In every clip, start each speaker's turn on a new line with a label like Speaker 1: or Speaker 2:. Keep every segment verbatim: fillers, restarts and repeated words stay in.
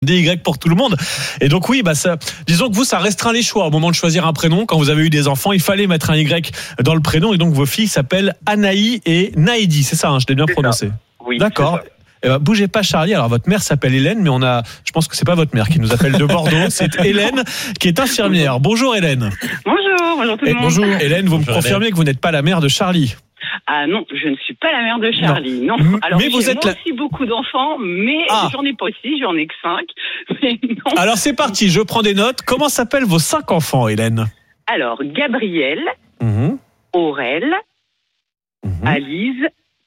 Speaker 1: D Y pour tout le monde. Et donc oui, bah ça, disons que vous, ça restreint les choix au moment de choisir un prénom. Quand vous avez eu des enfants, il fallait mettre un Y dans le prénom. Et donc vos filles s'appellent Anaï et Naïdi. C'est ça, hein, je l'ai bien
Speaker 2: c'est
Speaker 1: prononcé.
Speaker 2: Ça. Oui,
Speaker 1: d'accord. Eh ben, bougez pas Charlie. Alors votre mère s'appelle Hélène, mais on a, je pense que c'est pas votre mère qui nous appelle de Bordeaux. C'est Hélène qui est infirmière. Bonjour Hélène.
Speaker 3: Bonjour, bonjour tout le
Speaker 1: et
Speaker 3: monde.
Speaker 1: Bonjour Hélène, vous
Speaker 4: bonjour,
Speaker 1: me confirmez
Speaker 4: Hélène.
Speaker 1: que vous n'êtes pas la mère de Charlie?
Speaker 3: Ah non, je ne suis pas la mère de Charlie. Non.
Speaker 1: non.
Speaker 3: Alors
Speaker 1: mais vous
Speaker 3: j'ai
Speaker 1: êtes
Speaker 3: moi
Speaker 1: la...
Speaker 3: aussi beaucoup d'enfants, mais
Speaker 1: ah.
Speaker 3: j'en ai pas aussi, j'en ai que cinq. Mais non.
Speaker 1: Alors c'est parti, je prends des notes. Comment s'appellent vos cinq enfants, Hélène?
Speaker 3: Alors Gabriel,
Speaker 1: mmh.
Speaker 3: Aurel,
Speaker 1: mmh.
Speaker 3: Alice,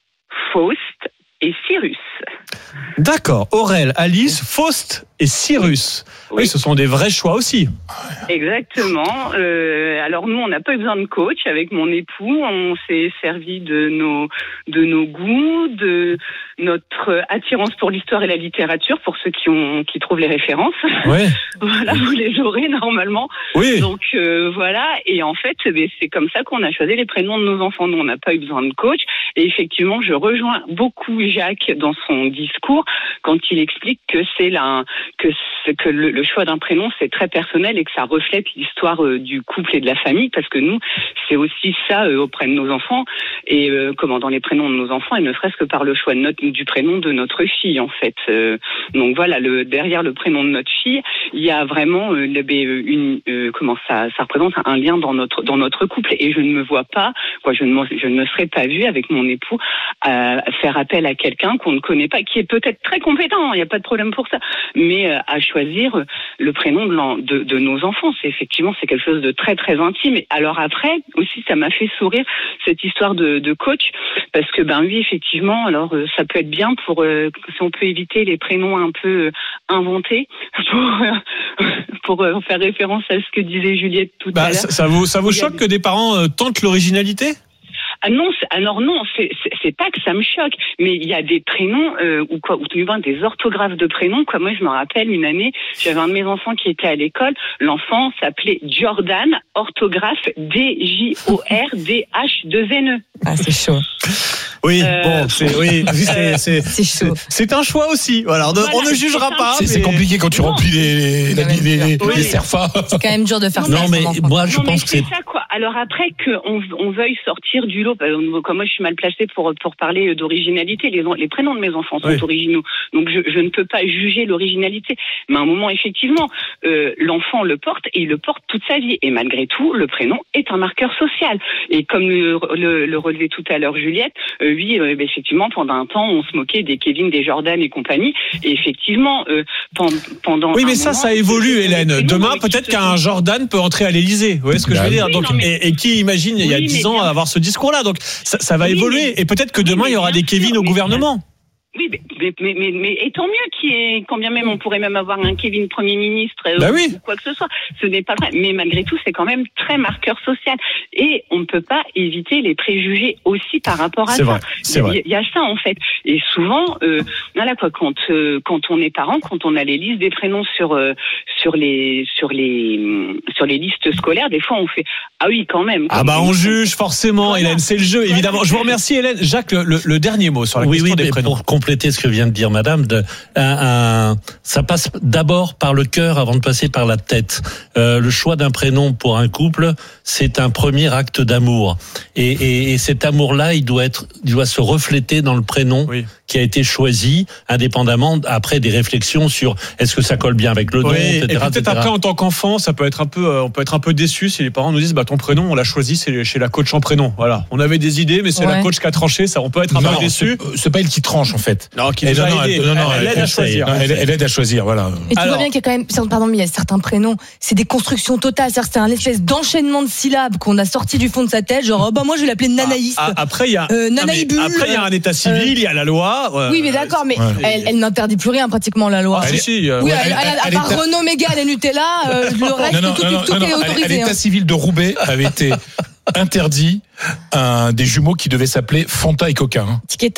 Speaker 3: Faust et Cyrus.
Speaker 1: D'accord, Aurel, Alice, Faust et Cyrus. Oui, oui, ce sont des vrais choix aussi.
Speaker 3: Exactement. Euh, alors nous, on n'a pas eu besoin de coach. Avec mon époux, on s'est servi de nos de nos goûts, de notre attirance pour l'histoire et la littérature, pour ceux qui ont qui trouvent les références.
Speaker 1: Ouais.
Speaker 3: Voilà, vous les aurez normalement.
Speaker 1: Oui.
Speaker 3: Donc euh, voilà. Et en fait, c'est comme ça qu'on a choisi les prénoms de nos enfants. Nous, on n'a pas eu besoin de coach. Et effectivement, je rejoins beaucoup Jacques dans son discours quand il explique que c'est la que que le, le choix d'un prénom c'est très personnel et que ça reflète l'histoire euh, du couple et de la famille, parce que nous c'est aussi ça euh, auprès de nos enfants et euh, comment dans les prénoms de nos enfants, et ne serait-ce que par le choix de notre, du prénom de notre fille en fait. Euh, donc voilà, le, derrière le prénom de notre fille, il y a vraiment euh, une euh, comment ça ça représente un lien dans notre dans notre couple, et je ne me vois pas, quoi, je ne je ne me serais pas vue avec mon époux à faire appel à quelqu'un qu'on ne connaît pas, qui est peut-être très compétent, il n'y a pas de problème pour ça, mais euh, à choisir le prénom de, de, de nos enfants. C'est effectivement, c'est quelque chose de très très intime. Et alors après aussi, ça m'a fait sourire cette histoire de, de coach, parce que ben oui, effectivement, alors euh, ça peut être bien pour euh, si on peut éviter les prénoms un peu euh, inventés pour euh, pour euh, faire référence à ce que disait Juliette tout bah, à l'heure.
Speaker 1: Ça, ça vous ça vous choque des... que des parents euh, tentent l'originalité?
Speaker 3: Ah non, alors non, c'est, c'est, c'est pas que ça me choque, mais il y a des prénoms euh, ou quoi, ou tout du moins des orthographes de prénoms. Quoi, moi, je me rappelle une année, j'avais un de mes enfants qui était à l'école. L'enfant s'appelait Jordan, orthographe D J O R D H deux N E.
Speaker 5: Ah, c'est chaud.
Speaker 1: Oui,
Speaker 3: euh,
Speaker 1: bon, c'est, oui, c'est, c'est,
Speaker 5: c'est chaud.
Speaker 1: C'est, c'est un choix aussi. Voilà,
Speaker 3: voilà,
Speaker 1: on ne jugera pas.
Speaker 4: C'est,
Speaker 1: mais...
Speaker 4: c'est compliqué quand tu non. remplis les, les, les, les, les,
Speaker 3: oui.
Speaker 4: les serfas.
Speaker 5: C'est quand même dur de faire
Speaker 4: non,
Speaker 5: ça.
Speaker 4: Non, mais moi, je
Speaker 3: non,
Speaker 4: pense
Speaker 3: mais
Speaker 4: que
Speaker 3: c'est,
Speaker 4: c'est
Speaker 3: ça, quoi. Alors après qu'on on veuille sortir du lot, comme moi, je suis mal placée pour pour parler d'originalité. Les, les prénoms de mes enfants sont oui. originaux, donc je, je ne peux pas juger l'originalité. Mais à un moment, effectivement, euh, l'enfant le porte et il le porte toute sa vie. Et malgré tout, le prénom est un marqueur social. Et comme le, le, le relevait tout à l'heure Juliette, euh, oui, euh, effectivement, pendant un temps, on se moquait des Kevin, des Jordan et compagnie. Et effectivement, euh, pendant
Speaker 1: oui, mais
Speaker 3: un
Speaker 1: ça,
Speaker 3: moment,
Speaker 1: ça évolue, Hélène. Demain, peut-être qu'un Jordan peut entrer à l'Élysée. Vous voyez ce que bah, je veux dire?
Speaker 3: oui,
Speaker 1: Donc,
Speaker 3: non, mais...
Speaker 1: et, et qui imagine il y a dix oui, ans bien... avoir ce discours-là? Donc, ça, ça va oui, évoluer. Mais... Et peut-être que demain, oui, il y aura des Kevin sûr, au gouvernement.
Speaker 3: Oui, mais, mais, mais, mais et tant mieux qu'il y ait, quand bien même on pourrait même avoir un Kevin Premier ministre
Speaker 1: bah
Speaker 3: ou,
Speaker 1: oui.
Speaker 3: ou quoi que ce soit. Ce n'est pas vrai. Mais malgré tout, c'est quand même très marqueur social. Et on ne peut pas éviter les préjugés aussi par rapport à
Speaker 1: c'est
Speaker 3: ça.
Speaker 1: Vrai, c'est
Speaker 3: il,
Speaker 1: vrai.
Speaker 3: Il y a ça en fait. Et souvent, euh, voilà quoi, quand euh, quand on est parent, quand on a les listes des prénoms sur euh, sur les sur les sur les listes scolaires, des fois on fait ah oui quand même.
Speaker 1: Ah bah on juge forcément, voilà. Hélène, c'est le jeu évidemment.
Speaker 3: Voilà.
Speaker 1: Je vous remercie Hélène. Jacques, le, le, le dernier mot sur la
Speaker 4: oui,
Speaker 1: question
Speaker 4: oui,
Speaker 1: des prénoms.
Speaker 4: Pour compléter ce que vient de dire Madame, de, un, un, ça passe d'abord par le cœur avant de passer par la tête. Euh, le choix d'un prénom pour un couple, c'est un premier acte d'amour. Et, et, et cet amour-là, il doit être, il doit se refléter dans le prénom oui. qui a été choisi, indépendamment après des réflexions sur est-ce que ça colle bien avec le nom,
Speaker 1: oui,
Speaker 4: et cetera.
Speaker 1: Et peut-être
Speaker 4: et cetera.
Speaker 1: Après, en tant qu'enfant, ça peut être un peu, on peut être un peu déçu si les parents nous disent, bah ton prénom, on l'a choisi, c'est chez la coach en prénom. Voilà, on avait des idées, mais c'est ouais. la coach qui a tranché. Ça, on peut être un
Speaker 4: non,
Speaker 1: peu déçu.
Speaker 4: C'est, c'est pas elle qui tranche en fait.
Speaker 1: Non, qui
Speaker 4: elle,
Speaker 1: nous a
Speaker 4: non,
Speaker 1: aidé.
Speaker 4: Elle, non, non,
Speaker 1: elle, elle, elle aide à choisir.
Speaker 4: Non, elle, elle aide à choisir, voilà.
Speaker 5: Et tu Alors, vois bien qu'il y a quand même, pardon, mais il y a certains prénoms, c'est des constructions totales. C'est-à-dire, c'est un espèce d'enchaînement de syllabes qu'on a sorti du fond de sa tête. Genre, oh, bah moi, je vais l'appeler Nanaïs.
Speaker 1: Ah, après, il y a,
Speaker 5: euh, Nanaïbule.
Speaker 1: Après, il y a un état civil, il euh, y a la loi.
Speaker 5: Ouais, oui, mais d'accord, mais ouais. elle, elle n'interdit plus rien pratiquement la loi.
Speaker 1: Ah, si, si.
Speaker 5: Oui, elle, elle, elle, à part est... Renaud Mégane et Nutella, euh, le reste, non, non, tout, non, tout, non, tout non, est autorisé.
Speaker 4: L'état hein. civil de Roubaix avait été interdit un des jumeaux qui devaient s'appeler Fanta et Coca. Hein.
Speaker 5: Tic et tac.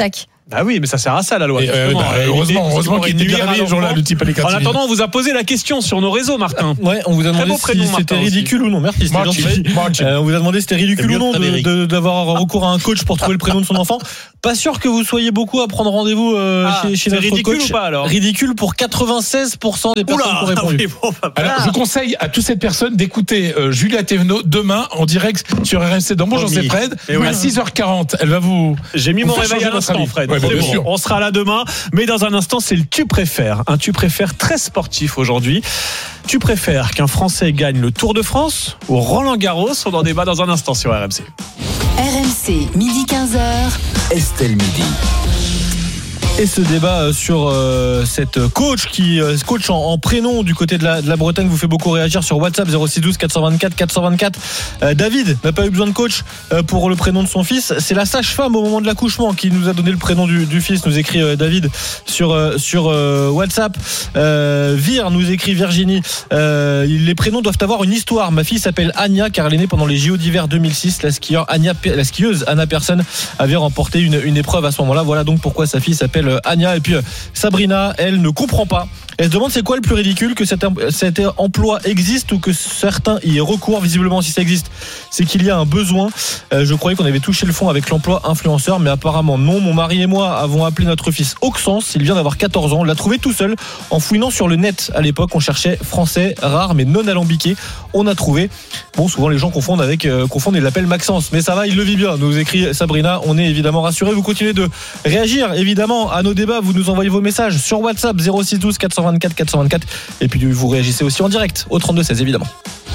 Speaker 1: Ah oui, mais ça sert à ça, la loi.
Speaker 2: Et, euh, bah, heureusement, heureusement qu'il était bien réveillé ce jour-là, le type
Speaker 1: En attendant, on vous a posé la question sur nos réseaux, Martin.
Speaker 6: Ouais, on vous a demandé si c'était ridicule ou non. Merci, c'était gentil. Euh, on vous a demandé si c'était ridicule ou non de, de, d'avoir recours à un coach pour trouver le prénom de son enfant. Pas sûr que vous soyez beaucoup à prendre rendez-vous euh, ah, chez, chez notre coach.
Speaker 1: C'est ridicule ou pas alors?
Speaker 6: Ridicule pour quatre-vingt-seize pour cent des personnes qui ont répondu.
Speaker 1: Oui, bon, bah,
Speaker 2: alors, je conseille à toutes ces personnes d'écouter euh, Julia Thévenot demain en direct sur R M C dans Bonjour, c'est Fred. Et oui. À six heures quarante, elle va vous.
Speaker 1: J'ai mis
Speaker 2: vous
Speaker 1: mon réveil à l'instant, Fred.
Speaker 2: Ouais, bah, bien
Speaker 1: bon,
Speaker 2: sûr.
Speaker 1: on sera là demain, mais dans un instant, c'est le tu préfères. Un tu préfères très sportif aujourd'hui. Tu préfères qu'un Français gagne le Tour de France ou Roland Garros? On en débat dans un instant sur R M C.
Speaker 7: R M C, midi quinze heures.
Speaker 8: Estelle Midi.
Speaker 6: Et ce débat sur euh, cette coach qui euh, coach en, en prénom du côté de la, de la Bretagne vous fait beaucoup réagir sur WhatsApp zéro six douze quatre cent vingt-quatre quatre cent vingt-quatre. Euh, David n'a pas eu besoin de coach euh, pour le prénom de son fils. C'est la sage-femme au moment de l'accouchement qui nous a donné le prénom du, du fils, nous écrit euh, David sur, euh, sur euh, WhatsApp. Euh, Vir nous écrit Virginie. Euh, les prénoms doivent avoir une histoire. Ma fille s'appelle Anya car elle est née pendant les J O d'hiver deux mille six. La, skieur Anya, la skieuse Anna Persson avait remporté une, une épreuve à ce moment-là. Voilà donc pourquoi sa fille s'appelle Anya. Et puis Sabrina, elle ne comprend pas. Elle se demande c'est quoi le plus ridicule, que cet, cet emploi existe ou que certains y aient recours. Visiblement, si ça existe, c'est qu'il y a un besoin. Euh, je croyais qu'on avait touché le fond avec l'emploi influenceur, mais apparemment non. Mon mari et moi avons appelé notre fils Auxence. Il vient d'avoir quatorze ans. On l'a trouvé tout seul en fouinant sur le net. À l'époque, on cherchait français rare mais non alambiqué. On a trouvé. Bon, souvent les gens confondent avec euh, confondent et l'appellent Maxence, mais ça va, il le vit bien. Nous écrit Sabrina. On est évidemment rassurés. Vous continuez de réagir évidemment à nos débats. Vous nous envoyez vos messages sur WhatsApp zéro six douze quatre cent vingt-quatre quatre cent vingt-quatre et puis vous réagissez aussi en direct au trente-deux seize évidemment.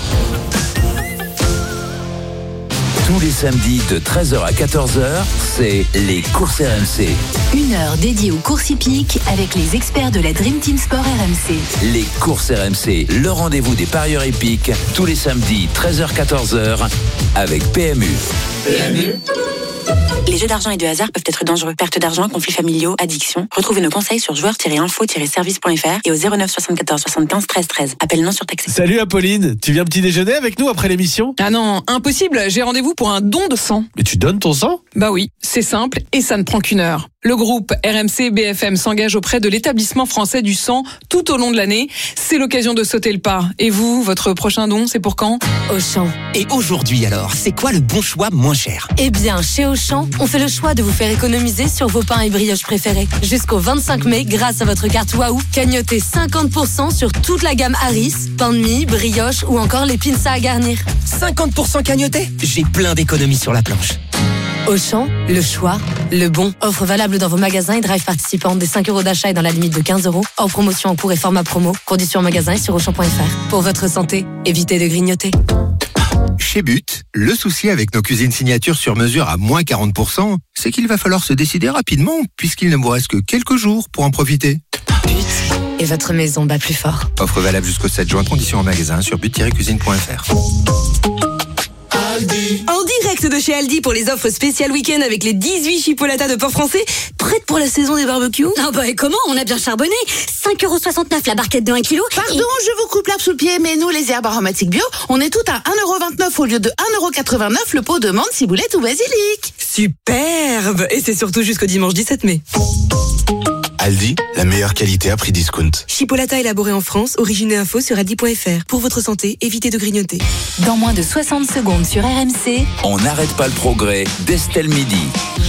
Speaker 8: Tous les samedis de treize heures à quatorze heures, c'est les courses R M C.
Speaker 7: Une heure dédiée aux courses hippiques avec les experts de la Dream Team Sport R M C.
Speaker 8: Les courses R M C, le rendez-vous des parieurs hippiques, tous les samedis treize heures à quatorze heures avec P M U. P M U.
Speaker 9: Les jeux d'argent et de hasard peuvent être dangereux. Perte d'argent, conflits familiaux, addiction. Retrouvez nos conseils sur joueurs tiret info tiret service point f r et au zéro neuf soixante-quatorze soixante-quinze treize treize. Appel non surtaxé.
Speaker 10: Salut Apolline, tu viens petit déjeuner avec nous après l'émission?
Speaker 11: Ah non, impossible, j'ai rendez-vous pour un don de sang.
Speaker 10: Mais tu donnes ton sang?
Speaker 11: Bah oui, c'est simple et ça ne prend qu'une heure. Le groupe R M C B F M s'engage auprès de l'établissement français du sang tout au long de l'année. C'est l'occasion de sauter le pas. Et vous, votre prochain don, c'est pour quand?
Speaker 12: Auchan. Et aujourd'hui alors, c'est quoi le bon choix moins cher?
Speaker 5: Eh bien, chez Auchan, on fait le choix de vous faire économiser sur vos pains et brioches préférés. Jusqu'au vingt-cinq mai, grâce à votre carte Waouh, cagnotez cinquante pour cent sur toute la gamme Harris, pain de mie, brioche ou encore les pinces à garnir.
Speaker 12: cinquante pour cent cagnoté? J'ai plein d'économies sur la planche.
Speaker 5: Auchan, le choix, le bon. Offre valable dans vos magasins et drive participants des cinq euros d'achat et dans la limite de quinze euros. Hors promotion en cours et format promo. Conditions en magasin et sur auchan point f r. Pour votre santé, évitez de grignoter.
Speaker 13: Chez But, le souci avec nos cuisines signatures sur mesure à moins quarante pour cent, c'est qu'il va falloir se décider rapidement puisqu'il ne vous reste que quelques jours pour en profiter.
Speaker 5: But, et votre maison bat plus fort.
Speaker 13: Offre valable jusqu'au sept juin, conditions en magasin sur but tiret cuisine point f r.
Speaker 14: Aldi. En direct de chez Aldi pour les offres spéciales week-end avec les dix-huit chipolatas de porc français, prêtes pour la saison des barbecues.
Speaker 15: Ah bah et comment? On a bien charbonné. cinq euros soixante-neuf la barquette de un kilo.
Speaker 16: Pardon, et... je vous coupe l'herbe sous le pied, mais nous les herbes aromatiques bio, on est tout à un euro vingt-neuf au lieu de un euro quatre-vingt-neuf le pot de menthe, ciboulette ou basilic.
Speaker 14: Superbe. Et c'est surtout jusqu'au dimanche dix-sept mai.
Speaker 17: Aldi, la meilleure qualité à prix discount.
Speaker 14: Chipolata élaboré en France, origine et info sur aldi point f r. Pour votre santé, évitez de grignoter.
Speaker 7: Dans moins de soixante secondes sur R M C,
Speaker 8: on n'arrête pas le progrès d'Estelle Midi.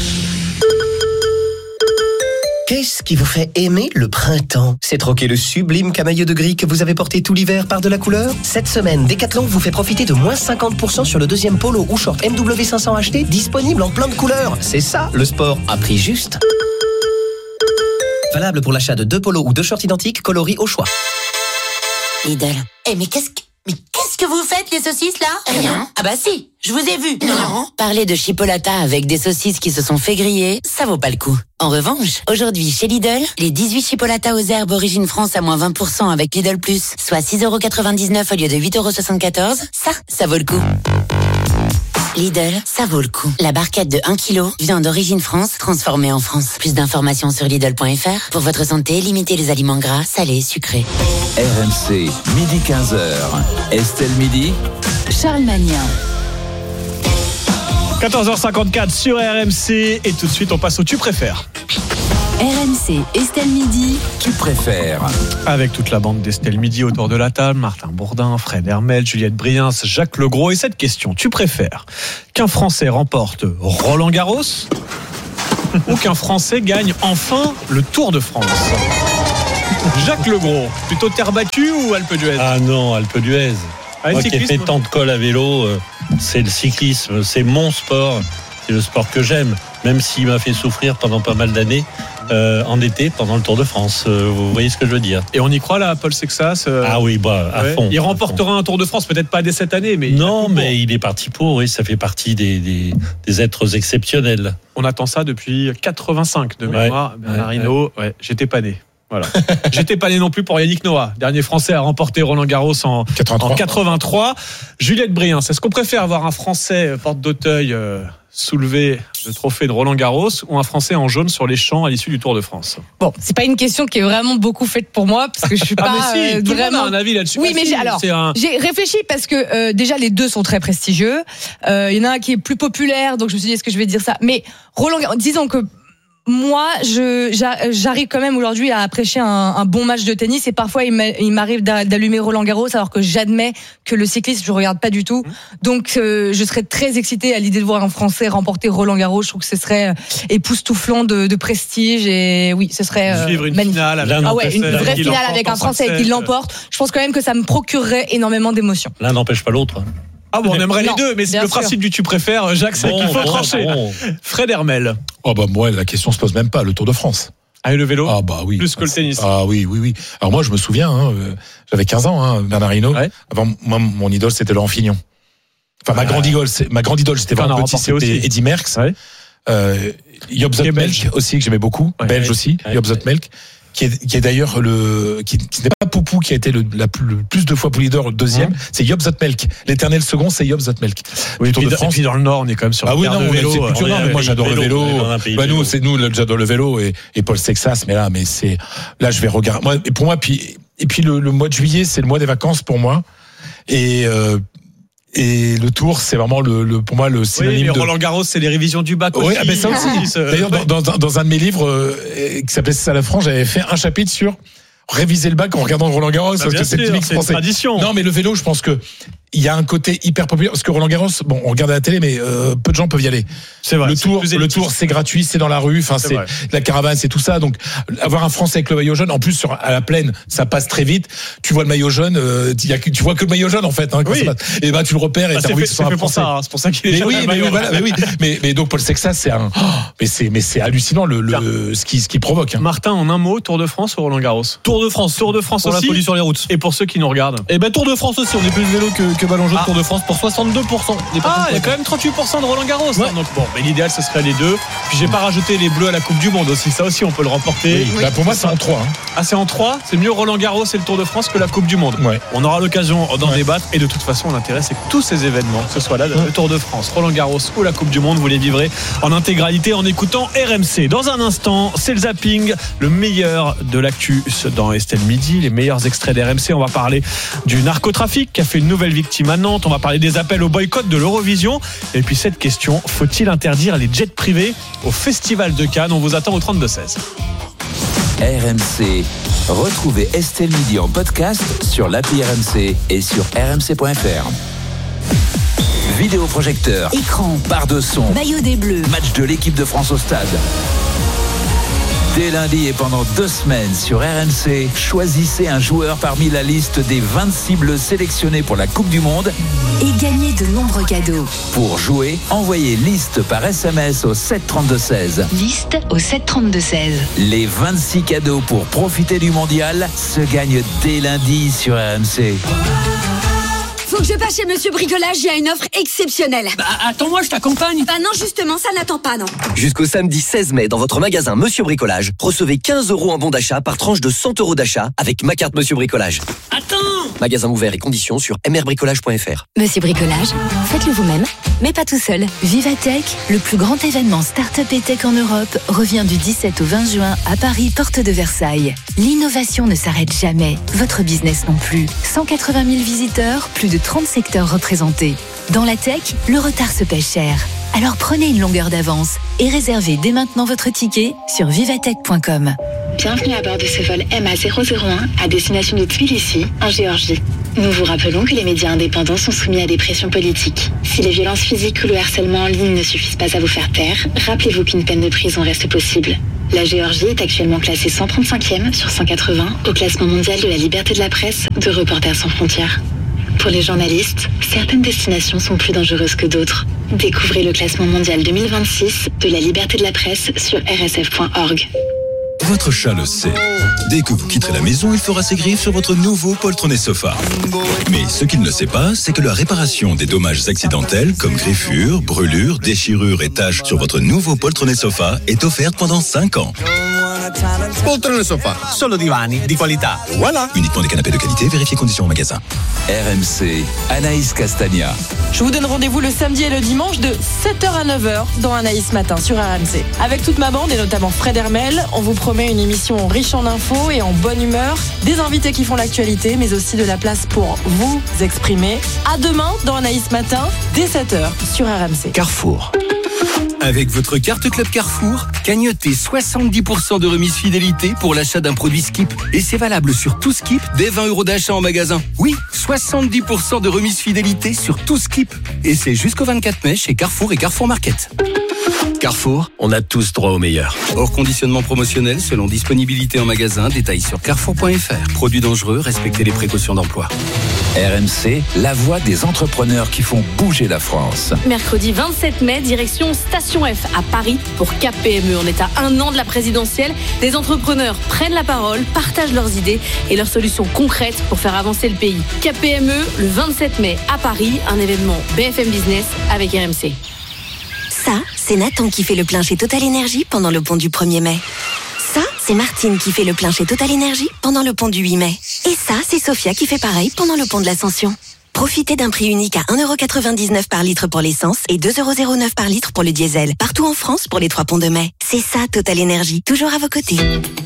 Speaker 18: Qu'est-ce qui vous fait aimer le printemps? C'est troquer le sublime camailleux de gris que vous avez porté tout l'hiver par de la couleur? Cette semaine, Decathlon vous fait profiter de moins cinquante pour cent sur le deuxième polo ou short M W cinq cents H T disponible en plein de couleurs. C'est ça, le sport à prix juste. Valable pour l'achat de deux polos ou deux shorts identiques coloris au choix.
Speaker 19: Lidl. Eh mais qu'est-ce que... Mais qu'est-ce que vous faites, les saucisses, là? Rien. Ah bah si, je vous ai vu. Non. Parler de chipolata avec des saucisses qui se sont fait griller, ça vaut pas le coup. En revanche, aujourd'hui, chez Lidl, les dix-huit chipolatas aux herbes origine France à moins vingt pour cent avec Lidl Plus, soit six euros quatre-vingt-dix-neuf au lieu de huit euros soixante-quatorze, ça, ça vaut le coup. Lidl, ça vaut le coup. La barquette de un kilo, viande d'origine France, transformée en France. Plus d'informations sur Lidl point f r. Pour votre santé, limitez les aliments gras, salés, sucrés.
Speaker 8: R M C, midi quinze heures. Estelle Midi.
Speaker 7: Charles Magnin.
Speaker 1: quatorze heures cinquante-quatre sur R M C et tout de suite on passe au tu préfères.
Speaker 7: R M C, Estelle Midi.
Speaker 8: Tu préfères.
Speaker 1: Avec toute la bande d'Estelle Midi autour de la table, Martin Bourdin, Fred Hermel, Juliette Briens, Jacques Legros. Et cette question, tu préfères qu'un Français remporte Roland Garros ou qu'un Français gagne enfin le Tour de France? Jacques Legros, plutôt terre battue ou Alpe d'Huez?
Speaker 4: Ah non, Alpe d'Huez.
Speaker 1: Ah,
Speaker 4: Moi qui ai fait tant de cols à vélo, euh, c'est le cyclisme, c'est mon sport, c'est le sport que j'aime, même s'il m'a fait souffrir pendant pas mal d'années euh, en été pendant le Tour de France. Euh, vous voyez ce que je veux dire?
Speaker 1: Et on y croit là, Paul Sexas euh...
Speaker 4: Ah oui, bah à
Speaker 1: ouais.
Speaker 4: fond.
Speaker 1: Il remportera un Tour de France, peut-être pas dès cette année, mais
Speaker 4: non,
Speaker 1: il
Speaker 4: mais il est parti pour. Oui, ça fait partie des, des, des êtres exceptionnels.
Speaker 1: On attend ça depuis quatre-vingt-cinq de mémoire.
Speaker 4: Ouais,
Speaker 1: Bernard
Speaker 4: ouais,
Speaker 1: Hinault, ouais. ouais, j'étais pas né. Voilà. J'étais pas né non plus pour Yannick Noah, dernier Français à remporter Roland Garros en quatre-vingt-trois. En quatre-vingt-trois. Juliette Briens, est-ce qu'on préfère avoir un Français porte d'Auteuil euh, soulever le trophée de Roland Garros ou un Français en jaune sur les champs à l'issue du Tour de France?
Speaker 20: Bon, c'est pas une question qui est vraiment beaucoup faite pour moi parce que je suis pas
Speaker 1: ah mais si,
Speaker 20: euh,
Speaker 1: tout
Speaker 20: vraiment.
Speaker 1: Le monde a un avis là-dessus.
Speaker 20: Oui,
Speaker 1: ah,
Speaker 20: mais
Speaker 1: si,
Speaker 20: j'ai, alors
Speaker 1: un...
Speaker 20: j'ai réfléchi parce que euh, déjà les deux sont très prestigieux. Il euh, y en a un qui est plus populaire, donc je me suis dit est-ce que je vais dire ça. Mais Roland Garros, disons que moi, je, j'arrive quand même aujourd'hui à apprécier un, un bon match de tennis et parfois il m'arrive d'allumer Roland Garros alors que j'admets que le cyclisme je regarde pas du tout. Donc euh, je serais très excitée à l'idée de voir un Français remporter Roland Garros. Je trouve que ce serait époustouflant de, de prestige et oui, ce serait euh,
Speaker 1: vivre une
Speaker 20: magnifique.
Speaker 1: finale avec
Speaker 20: ah ouais, une vraie finale avec un Français qui l'emporte. Je pense quand même que ça me procurerait énormément d'émotions.
Speaker 4: L'un n'empêche pas l'autre.
Speaker 1: Ah bon, on aimerait
Speaker 20: non,
Speaker 1: les deux, mais c'est le sûr. Principe du tu préfères, Jacques, c'est bon, qu'il faut bon, trancher. Bon. Fred Hermel.
Speaker 2: Oh bah moi, la question se pose même pas. Le Tour de France.
Speaker 1: Ah, et le vélo?
Speaker 2: Ah bah oui.
Speaker 1: Plus que le tennis.
Speaker 2: Ah oui, oui, oui. Alors moi, je me souviens, hein, j'avais quinze ans, hein, Bernard Hinault. Ouais. Avant, moi, mon idole, c'était Laurent Fignon. Enfin, ma grande idole, c'est, ma grande idole, c'était vraiment petit, c'était aussi. Eddy Merckx. Ouais. Euh, Job Zoetemelk aussi, que j'aimais beaucoup. Ouais, belge ouais, aussi, ouais, Job Zoetemelk. Qui est, qui est d'ailleurs le, qui, qui n'est pas Poupou qui a été le, la plus, le plus de fois pour leader, le deuxième, mmh. c'est Job Zoetemelk. L'éternel second, c'est Job Zoetemelk.
Speaker 1: Oui, et puis, de France. Et puis dans le Nord, on est quand même sur
Speaker 2: ah oui, non,
Speaker 1: de vélo.
Speaker 2: C'est culture, non, mais moi j'adore le vélo.
Speaker 4: vélo.
Speaker 2: Bah, nous, c'est nous, j'adore le vélo et, et Paul Sexas, mais là, mais c'est, là, je vais regarder. Moi, et pour moi, puis, et puis le, le mois de juillet, c'est le mois des vacances pour moi. Et, euh, Et le Tour, c'est vraiment le, le pour moi le synonyme. Oui, mais
Speaker 1: de... Roland Garros, c'est les révisions du bac aussi.
Speaker 2: Oui, ah ben ça aussi. D'ailleurs, dans, dans, dans un de mes livres euh, qui s'appelait C'est ça la France, j'avais fait un chapitre sur réviser le bac en regardant Roland Garros.
Speaker 1: Bah,
Speaker 2: parce que c'est le
Speaker 1: c'est une tradition.
Speaker 2: Non, mais le vélo, je pense que il y a un côté hyper populaire parce que Roland Garros, bon, on regarde à la télé, mais euh, peu de gens peuvent y aller.
Speaker 1: C'est vrai.
Speaker 2: Le Tour, le Tour, c'est gratuit, c'est dans la rue, enfin, c'est, c'est la caravane, c'est tout ça. Donc, avoir un Français avec le maillot jaune, en plus sur à la plaine, ça passe très vite. Tu vois le maillot jaune, euh, y a, tu vois que le maillot jaune en fait. Hein, quand
Speaker 1: oui.
Speaker 2: ça et ben tu le repères et
Speaker 1: bah,
Speaker 2: t'as
Speaker 1: envie
Speaker 2: que
Speaker 1: ce soit un Français. Ça, c'est pour ça qu'il est.
Speaker 2: Mais oui, mais oui, voilà, mais oui. Mais, mais donc Paul Sexas, c'est un, oh, mais c'est, mais c'est hallucinant le, le ce qui, ce qui provoque. Hein.
Speaker 1: Martin, en un mot, Tour de France ou Roland Garros?
Speaker 6: Tour de France,
Speaker 1: Tour de France
Speaker 6: pour
Speaker 1: aussi.
Speaker 6: La folie sur les routes.
Speaker 1: Et pour ceux qui nous regardent.
Speaker 6: Et ben Tour de France aussi. On est plus vélo que, que ballon jaune. Ah. Tour de France pour soixante-deux pour cent.
Speaker 1: Ah, il y a quand même trente-huit pour cent de Roland Garros. Ouais. Hein, donc bon, mais l'idéal ce serait les deux. Puis j'ai pas rajouté les bleus à la Coupe du Monde aussi. Ça aussi, on peut le remporter.
Speaker 2: Oui. Bah, pour moi, c'est en trois. Hein.
Speaker 1: Ah, c'est en trois. C'est mieux Roland Garros et le Tour de France que la Coupe du Monde.
Speaker 2: Ouais.
Speaker 1: On aura l'occasion d'en
Speaker 2: ouais.
Speaker 1: débattre. Et de toute façon, l'intérêt, c'est que tous ces événements, que ce soit là, le Tour de France, Roland Garros ou la Coupe du Monde, vous les vivrez en intégralité en écoutant R M C. Dans un instant, c'est le zapping, le meilleur de l'actu dans Estelle Midi, les meilleurs extraits d'R M C. On va parler du narcotrafic qui a fait une nouvelle victime à Nantes. On va parler des appels au boycott de l'Eurovision. Et puis cette question, faut-il interdire les jets privés au Festival de Cannes? On vous attend au trente-deux seize.
Speaker 8: R M C. Retrouvez Estelle Midi en podcast sur l'appli R M C et sur r m c point f r. Vidéoprojecteur,
Speaker 7: écran,
Speaker 8: barre de son,
Speaker 7: maillot des Bleus,
Speaker 8: match de l'équipe de France au stade. Dès lundi et pendant deux semaines sur R M C, choisissez un joueur parmi la liste des vingt-six bleus sélectionnés pour la Coupe du Monde
Speaker 7: et gagnez de nombreux cadeaux.
Speaker 8: Pour jouer, envoyez liste par S M S au sept trente-deux seize.
Speaker 7: Liste au sept trente-deux seize.
Speaker 8: Les vingt-six cadeaux pour profiter du mondial se gagnent dès lundi sur R M C.
Speaker 15: Faut que je passe chez Monsieur Bricolage, il y a une offre exceptionnelle.
Speaker 12: Bah attends-moi, je t'accompagne.
Speaker 15: Bah non, justement, ça n'attend pas, non.
Speaker 21: Jusqu'au samedi seize mai, dans votre magasin Monsieur Bricolage, recevez quinze euros en bon d'achat par tranche de cent euros d'achat avec ma carte Monsieur Bricolage.
Speaker 12: Attends.
Speaker 21: Magasin ouvert et conditions sur m r bricolage point f r.
Speaker 7: Monsieur Bricolage, faites-le vous-même, mais pas tout seul. Vivatech, le plus grand événement start-up et tech en Europe, revient du dix-sept au vingt juin à Paris, porte de Versailles. L'innovation ne s'arrête jamais, votre business non plus. cent quatre-vingt mille visiteurs, plus de trente secteurs représentés. Dans la tech, le retard se paie cher. Alors prenez une longueur d'avance et réservez dès maintenant votre ticket sur vivatech point com.
Speaker 9: Bienvenue à bord de ce vol M A zéro zéro un à destination de Tbilissi, en Géorgie. Nous vous rappelons que les médias indépendants sont soumis à des pressions politiques. Si les violences physiques ou le harcèlement en ligne ne suffisent pas à vous faire taire, rappelez-vous qu'une peine de prison reste possible. La Géorgie est actuellement classée cent trente-cinquième sur cent quatre-vingts au classement mondial de la liberté de la presse de Reporters sans frontières. Pour les journalistes, certaines destinations sont plus dangereuses que d'autres. Découvrez le classement mondial deux mille vingt-six de la liberté de la presse sur r s f point org.
Speaker 3: Votre chat le sait. Dès que vous quitterez la maison, il fera ses griffes sur votre nouveau poltronné sofa. Mais ce qu'il ne sait pas, c'est que la réparation des dommages accidentels, comme griffures, brûlures, déchirures et taches sur votre nouveau poltronné sofa, est offerte pendant cinq ans.
Speaker 22: Poltrone sofa, solo divani di qualità. Voilà.
Speaker 3: Uniquement des canapés de qualité, vérifiez conditions en magasin.
Speaker 8: R M C, Anaïs Castagna.
Speaker 11: Je vous donne rendez-vous le samedi et le dimanche de sept heures à neuf heures dans Anaïs Matin sur R M C. Avec toute ma bande et notamment Fred Hermel, on vous promet une émission riche en infos et en bonne humeur, des invités qui font l'actualité, mais aussi de la place pour vous exprimer. À demain dans Anaïs Matin, dès sept heures sur R M C.
Speaker 22: Carrefour.
Speaker 23: Avec votre carte Club Carrefour, cagnotez soixante-dix pour cent de remise fidélité pour l'achat d'un produit Skip. Et c'est valable sur tout Skip dès vingt euros d'achat en magasin. Oui, soixante-dix pour cent de remise fidélité sur tout Skip. Et c'est jusqu'au vingt-quatre mai chez Carrefour et Carrefour Market.
Speaker 22: Carrefour, on a tous droit au meilleur.
Speaker 23: Hors conditionnement promotionnel selon disponibilité en magasin, détails sur carrefour point f r. Produits dangereux, respectez les précautions d'emploi.
Speaker 8: R M C, la voix des entrepreneurs qui font bouger la France.
Speaker 24: Mercredi vingt-sept mai, direction Station F à Paris pour K P M E. On est à un an de la présidentielle. Des entrepreneurs prennent la parole, partagent leurs idées et leurs solutions concrètes pour faire avancer le pays. K P M E, le vingt-sept mai à Paris, un événement B F M Business avec R M C.
Speaker 5: Ça, c'est Nathan qui fait le plein chez Total Énergie pendant le pont du premier mai. Ça, c'est Martine qui fait le plein chez Total Énergie pendant le pont du huit mai. Et ça, c'est Sophia qui fait pareil pendant le pont de l'Ascension. Profitez d'un prix unique à un euro quatre-vingt-dix-neuf par litre pour l'essence et deux euros zéro neuf par litre pour le diesel. Partout en France pour les trois ponts de mai. C'est ça, Total Énergie. Toujours à vos côtés.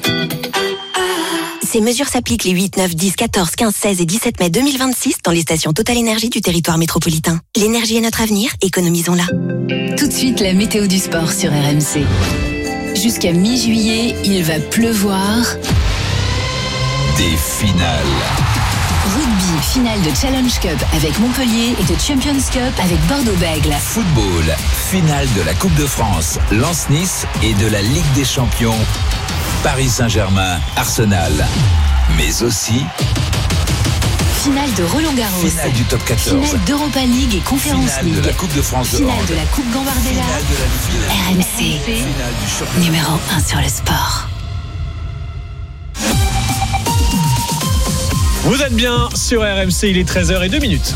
Speaker 5: Ces mesures s'appliquent les huit, neuf, dix, quatorze, quinze, seize et dix-sept mai deux mille vingt-six dans les stations Total Énergie du territoire métropolitain. L'énergie est notre avenir, économisons-la.
Speaker 7: Tout de suite, la météo du sport sur R M C. Jusqu'à mi-juillet, il va pleuvoir.
Speaker 8: Des finales.
Speaker 7: Rugby, finale de Challenge Cup avec Montpellier et de Champions Cup avec Bordeaux-Bègles.
Speaker 8: Football, finale de la Coupe de France, Lens-Nice et de la Ligue des Champions, Paris Saint-Germain, Arsenal. Mais aussi
Speaker 7: finale de Roland-Garros,
Speaker 8: finale du top quatorze,
Speaker 7: finale d'Europa League et Conference
Speaker 8: finale
Speaker 7: League,
Speaker 8: de la Coupe de France de
Speaker 7: finale
Speaker 8: hand,
Speaker 7: de la Coupe Gambardella. R M C, numéro un sur le sport.
Speaker 1: Vous êtes bien sur R M C, il est treize heures zéro deux minutes.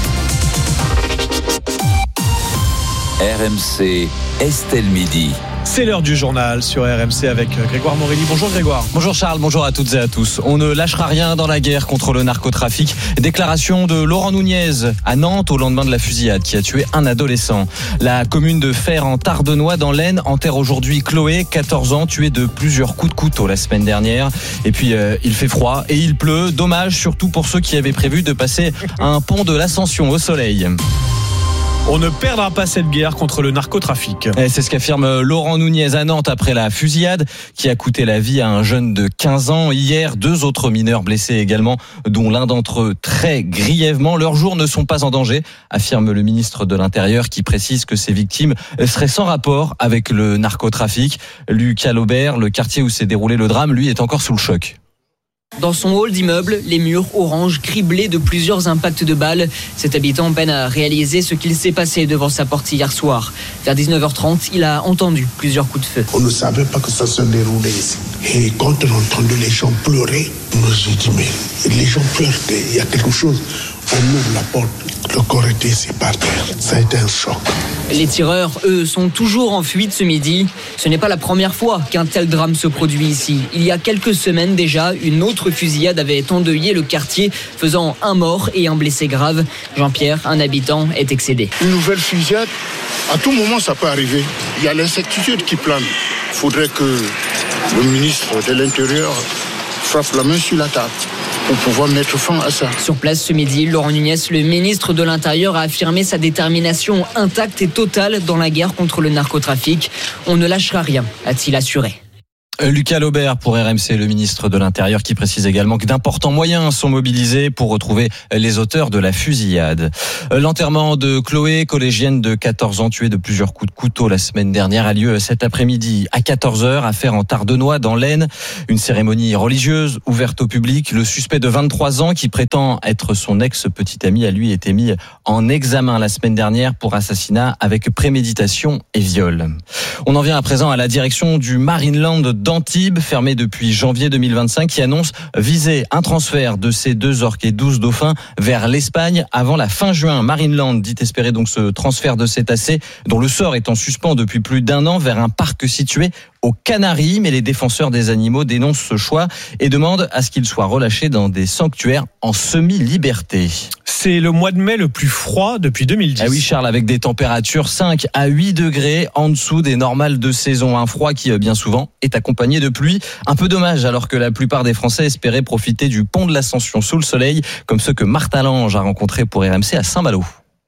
Speaker 8: R M C, Estelle Midi.
Speaker 1: C'est l'heure du journal sur R M C avec Grégoire Morelli. Bonjour Grégoire.
Speaker 6: Bonjour Charles, bonjour à toutes et à tous. On ne lâchera rien dans la guerre contre le narcotrafic. Déclaration de Laurent Nunez à Nantes au lendemain de la fusillade qui a tué un adolescent. La commune de Fère en Tardenois dans l'Aisne enterre aujourd'hui Chloé, quatorze ans, tuée de plusieurs coups de couteau la semaine dernière. Et puis euh, il fait froid et il pleut. Dommage surtout pour ceux qui avaient prévu de passer un pont de l'Ascension au soleil.
Speaker 1: On ne perdra pas cette guerre contre le narcotrafic.
Speaker 6: Et c'est ce qu'affirme Laurent Nunez à Nantes après la fusillade qui a coûté la vie à un jeune de quinze ans. Hier, deux autres mineurs blessés également, dont l'un d'entre eux très grièvement. Leurs jours ne sont pas en danger, affirme le ministre de l'Intérieur qui précise que ces victimes seraient sans rapport avec le narcotrafic. Lucas Laubert, le quartier où s'est déroulé le drame, lui est encore sous le choc.
Speaker 25: Dans son hall d'immeuble, les murs orange criblés de plusieurs impacts de balles. Cet habitant peine à réaliser ce qu'il s'est passé devant sa porte hier soir. Vers dix-neuf heures trente, il a entendu plusieurs coups de feu.
Speaker 26: On ne savait pas que ça se déroulait ici. Et quand on a entendu les gens pleurer, on nous a dit mais les gens pleurent, il y a quelque chose. On ouvre la porte, le corps était ici par terre. Ça a été un choc.
Speaker 25: Les tireurs, eux, sont toujours en fuite ce midi. Ce n'est pas la première fois qu'un tel drame se produit ici. Il y a quelques semaines déjà, une autre fusillade avait endeuillé le quartier, faisant un mort et un blessé grave. Jean-Pierre, un habitant, est excédé.
Speaker 26: Une nouvelle fusillade, à tout moment ça peut arriver. Il y a l'incertitude qui plane. Il faudrait que le ministre de l'Intérieur frappe la main sur la table pour pouvoir mettre fin à ça.
Speaker 25: Sur place ce midi, Laurent Nunez, le ministre de l'Intérieur, a affirmé sa détermination intacte et totale dans la guerre contre le narcotrafic. On ne lâchera rien, a-t-il assuré.
Speaker 10: Lucas Laubert pour R M C, le ministre de l'Intérieur, qui précise également que d'importants moyens sont mobilisés pour retrouver les auteurs de la fusillade. L'enterrement de Chloé, collégienne de quatorze ans, tuée de plusieurs coups de couteau la semaine dernière, a lieu cet après-midi à quatorze heures, affaire en Tardenois, dans l'Aisne. Une cérémonie religieuse ouverte au public. Le suspect de vingt-trois ans, qui prétend être son ex-petit ami, a lui été mis en examen la semaine dernière pour assassinat avec préméditation et viol. On en vient à présent à la direction du Marineland d'Antibes, fermé depuis janvier deux mille vingt-cinq, qui annonce viser un transfert de ces deux orques et douze dauphins vers l'Espagne avant la fin juin. Marineland dit espérer donc ce transfert de cétacés, dont le sort est en suspens depuis plus d'un an, vers un parc situé aux Canaries, mais les défenseurs des animaux dénoncent ce choix et demandent à ce qu'ils soient relâchés dans des sanctuaires en semi-liberté.
Speaker 1: C'est le mois de mai le plus froid depuis deux mille dix.
Speaker 10: Ah oui Charles, avec des températures cinq à huit degrés en dessous des normales de saison. Un froid qui bien souvent est accompagné de pluie. Un peu dommage alors que la plupart des Français espéraient profiter du pont de l'Ascension sous le soleil, comme ceux que Martin Lange a rencontrés pour R M C à Saint-Malo.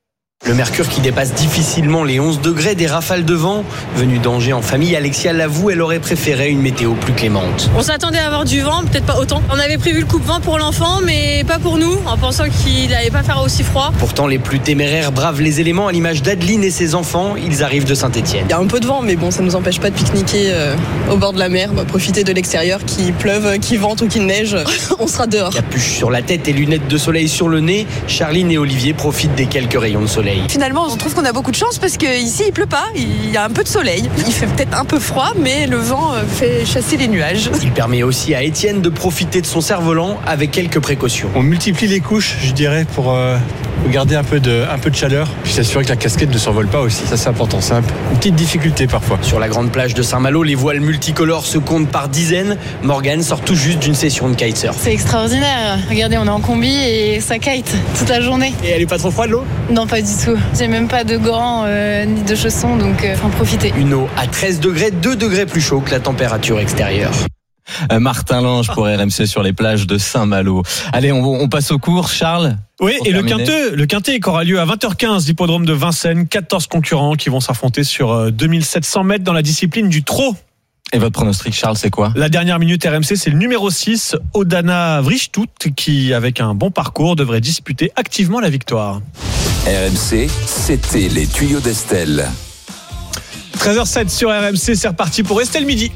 Speaker 13: Le mercure qui dépasse difficilement les onze degrés, des rafales de vent. Venue d'Angers en famille, Alexia l'avoue, elle aurait préféré une météo plus clémente.
Speaker 14: On s'attendait à avoir du vent, peut-être pas autant. On avait prévu le coupe-vent pour l'enfant, mais pas pour nous, en pensant qu'il n'allait pas faire aussi froid.
Speaker 13: Pourtant, les plus téméraires bravent les éléments, à l'image d'Adeline et ses enfants. Ils arrivent de Saint-Étienne.
Speaker 16: Il y a un peu de vent, mais bon, ça ne nous empêche pas de pique-niquer euh, au bord de la mer, bah, profiter de l'extérieur, qu'il pleuve, qu'il vente ou qu'il neige. On sera dehors.
Speaker 13: Capuche sur la tête et lunettes de soleil sur le nez, Charline et Olivier profitent des quelques rayons de soleil.
Speaker 16: Finalement, on trouve qu'on a beaucoup de chance parce qu'ici il pleut pas, il y a un peu de soleil. Il fait peut-être un peu froid, mais le vent fait chasser les nuages.
Speaker 13: Il permet aussi à Étienne de profiter de son cerf-volant avec quelques précautions.
Speaker 17: On multiplie les couches, je dirais, pour euh, garder un peu, de, un peu de chaleur, puis s'assurer que la casquette ne s'envole pas aussi. Ça, c'est important, c'est un, une petite difficulté parfois.
Speaker 13: Sur la grande plage de Saint-Malo, les voiles multicolores se comptent par dizaines. Morgane sort tout juste d'une session de kitesurf.
Speaker 14: C'est extraordinaire. Regardez, on est en combi et ça kite toute la journée.
Speaker 13: Et elle est pas trop froide, l'eau ?
Speaker 14: Non, pas du tout. J'ai même pas de gants euh, ni de chaussons, donc il euh, faut en profiter.
Speaker 13: Une eau à treize degrés, deux degrés plus chaud que la température extérieure.
Speaker 10: Euh, Martin Lange pour R M C sur les plages de Saint-Malo. Allez, on, on passe aux courses, Charles.
Speaker 1: Oui, et le quintet, le quintet qui aura lieu à vingt heures quinze, l'hippodrome de Vincennes. quatorze concurrents qui vont s'affronter sur euh, deux mille sept cents mètres dans la discipline du trot.
Speaker 10: Et votre pronostic, Charles, c'est quoi ?
Speaker 1: La dernière minute R M C, c'est le numéro six, Odana Vrichtout, qui, avec un bon parcours, devrait disputer activement la victoire.
Speaker 8: R M C, c'était les tuyaux d'Estelle.
Speaker 1: treize heures sept sur R M C, c'est reparti pour Estelle Midi.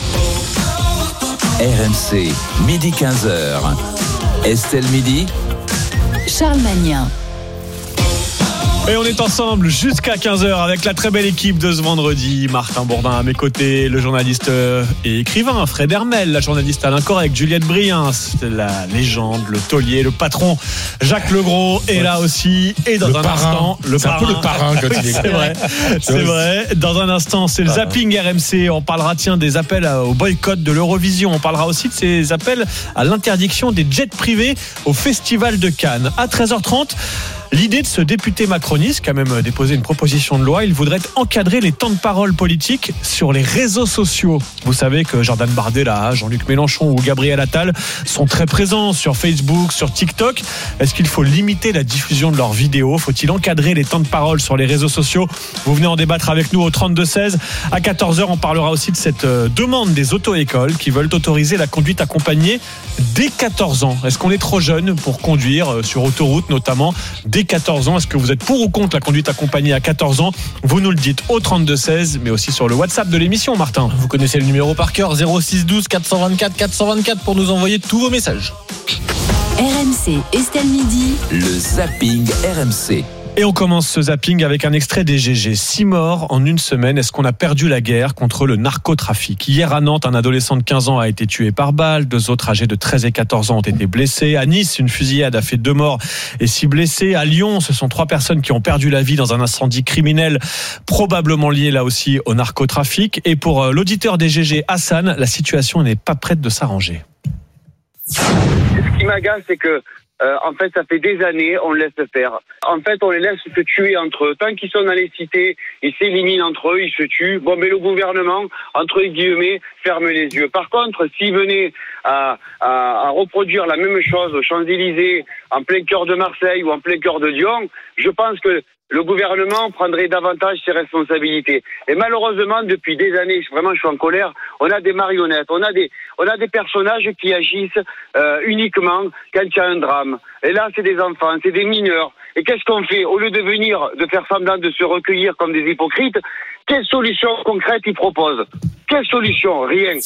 Speaker 8: R M C, midi quinze heures. Estelle Midi.
Speaker 7: Charles Magnin.
Speaker 1: Et on est ensemble jusqu'à quinze heures avec la très belle équipe de ce vendredi. Martin Bourdin à mes côtés, le journaliste et écrivain Fred Hermel, la journaliste Alain Correc, Juliette Briens, la légende, le taulier, le patron Jacques Legros est là aussi. Et dans
Speaker 2: le
Speaker 1: un
Speaker 2: parrain.
Speaker 1: instant, le
Speaker 2: c'est
Speaker 1: parrain.
Speaker 2: un peu le parrain quand
Speaker 1: oui,
Speaker 2: il est.
Speaker 1: C'est vrai, c'est vrai. Dans un instant, c'est le zapping R M C. On parlera tiens des appels au boycott de l'Eurovision. On parlera aussi de ces appels à l'interdiction des jets privés au Festival de Cannes. À treize heures trente. L'idée de ce député macroniste, qui a même déposé une proposition de loi, il voudrait encadrer les temps de parole politiques sur les réseaux sociaux. Vous savez que Jordan Bardella, Jean-Luc Mélenchon ou Gabriel Attal sont très présents sur Facebook, sur TikTok. Est-ce qu'il faut limiter la diffusion de leurs vidéos ? Faut-il encadrer les temps de parole sur les réseaux sociaux ? Vous venez en débattre avec nous au trente-deux seize. À quatorze heures, on parlera aussi de cette demande des auto-écoles qui veulent autoriser la conduite accompagnée dès quatorze ans. Est-ce qu'on est trop jeune pour conduire sur autoroute notamment dès quatorze ans? Est-ce que vous êtes pour ou contre la conduite accompagnée à quatorze ans? Vous nous le dites au trente-deux seize, mais aussi sur le WhatsApp de l'émission, Martin.
Speaker 6: Vous connaissez le numéro par cœur, zéro six douze quatre cent vingt-quatre quatre cent vingt-quatre pour nous envoyer tous vos messages.
Speaker 7: R M C, Estelle Midi.
Speaker 8: Le zapping R M C.
Speaker 1: Et on commence ce zapping avec un extrait des G G. Six morts en une semaine. Est-ce qu'on a perdu la guerre contre le narcotrafic? Hier à Nantes, un adolescent de quinze ans a été tué par balle. Deux autres âgés de treize et quatorze ans ont été blessés. À Nice, une fusillade a fait deux morts et six blessés. À Lyon, ce sont trois personnes qui ont perdu la vie dans un incendie criminel, probablement lié là aussi au narcotrafic. Et pour l'auditeur des G G, Hassan, la situation n'est pas prête de s'arranger.
Speaker 18: Ce qui m'agace, c'est que
Speaker 4: Euh, en fait, ça fait des années, on laisse faire. En fait, on les laisse se tuer entre eux. Tant qu'ils sont dans les cités, ils s'éliminent entre eux, ils se tuent. Bon, mais le gouvernement, entre guillemets, ferme les yeux. Par contre, s'ils venaient à, à, à reproduire la même chose aux Champs-Élysées, en plein cœur de Marseille ou en plein cœur de Lyon, je pense que le gouvernement prendrait davantage ses responsabilités. Et malheureusement, depuis des années, vraiment, je suis en colère, on a des marionnettes, on a des, on a des personnages qui agissent euh, uniquement quand il y a un drame. Et là, c'est des enfants, c'est des mineurs. Et qu'est-ce qu'on fait? Au lieu de venir, de faire semblant de se recueillir comme des hypocrites, quelle solution concrète ils proposent? Quelle solution? Rien.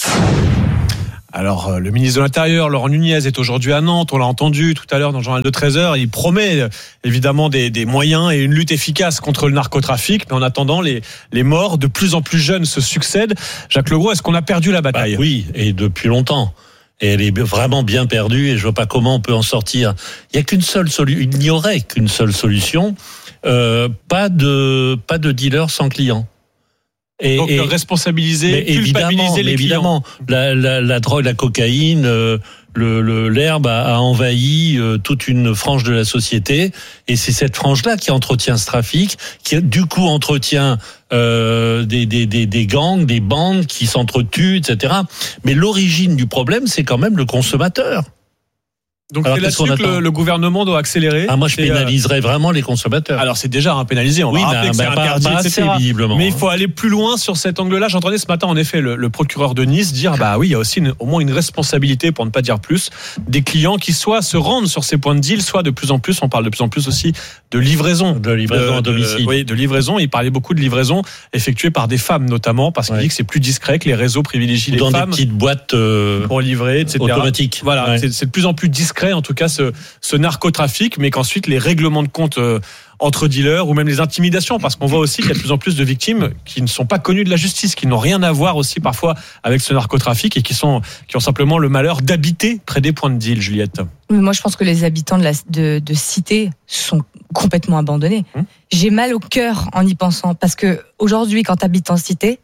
Speaker 1: Alors, le ministre de l'Intérieur, Laurent Nunez, est aujourd'hui à Nantes. On l'a entendu tout à l'heure dans le journal de treize heures. Il promet évidemment des, des moyens et une lutte efficace contre le narcotrafic. Mais en attendant, les, les morts de plus en plus jeunes se succèdent. Jacques Legros, est-ce qu'on a perdu la bataille?
Speaker 12: Bah, oui, et depuis longtemps. Et elle est vraiment bien perdue et je vois pas comment on peut en sortir. Il y a qu'une seule solution. Il n'y aurait qu'une seule solution. Euh, pas de, pas de dealers sans clients.
Speaker 1: Et, Donc et, responsabiliser, culpabiliser les
Speaker 12: évidemment, clients. La, la, la drogue, la cocaïne, euh, le, le, l'herbe a, a envahi euh, toute une frange de la société, et c'est cette frange-là qui entretient ce trafic, qui du coup entretient euh, des, des, des, des gangs, des bandes qui s'entretuent, et cetera. Mais l'origine du problème, c'est quand même le consommateur.
Speaker 1: Donc alors, c'est là-dessus que le, le gouvernement doit accélérer.
Speaker 12: Ah, moi, je pénaliserais euh... vraiment les consommateurs.
Speaker 1: Alors, c'est déjà un pénalisé. On
Speaker 12: oui,
Speaker 1: va rappeler
Speaker 12: bah,
Speaker 1: que c'est
Speaker 12: bah,
Speaker 1: interdit,
Speaker 12: bah,
Speaker 1: et cetera.
Speaker 12: Assez, visiblement.
Speaker 1: Mais il faut aller plus loin sur cet angle-là. J'entendais ce matin, en effet, le, le procureur de Nice dire, bah oui, il y a aussi une, au moins une responsabilité, pour ne pas dire plus, des clients qui soit se rendent sur ces points de deal, soit de plus en plus, on parle de plus en plus aussi de livraison.
Speaker 12: De livraison de, à domicile.
Speaker 1: De, oui, de livraison. Il parlait beaucoup de livraison effectuée par des femmes, notamment, parce qu'il ouais. dit que c'est plus discret, que les réseaux privilégient
Speaker 12: Ou
Speaker 1: les
Speaker 12: dans
Speaker 1: femmes.
Speaker 12: Dans des petites boîtes euh,
Speaker 1: pour livrer, et cetera.
Speaker 12: Automatiques.
Speaker 1: Voilà,
Speaker 12: ouais.
Speaker 1: c'est, c'est de plus en plus discret, en tout cas, ce, ce narcotrafic, mais qu'ensuite les règlements de compte euh, entre dealers ou même les intimidations, parce qu'on voit aussi qu'il y a de plus en plus de victimes qui ne sont pas connues de la justice, qui n'ont rien à voir aussi parfois avec ce narcotrafic et qui sont qui ont simplement le malheur d'habiter près des points de deal. Juliette.
Speaker 15: Moi, je pense que les habitants de, la, de, de cité sont complètement abandonnés. Hum. J'ai mal au cœur en y pensant, parce que aujourd'hui, quand tu habites en cité,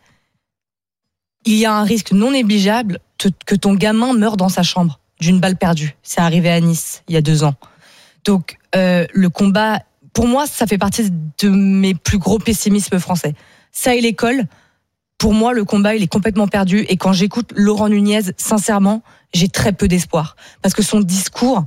Speaker 15: il y a un risque non négligeable te, que ton gamin meure dans sa chambre d'une balle perdue. C'est arrivé à Nice il y a deux ans. Donc, euh, le combat, pour moi, ça fait partie de mes plus gros pessimismes français. Ça et l'école, pour moi, le combat, il est complètement perdu. Et quand j'écoute Laurent Nunez, sincèrement, j'ai très peu d'espoir. Parce que son discours,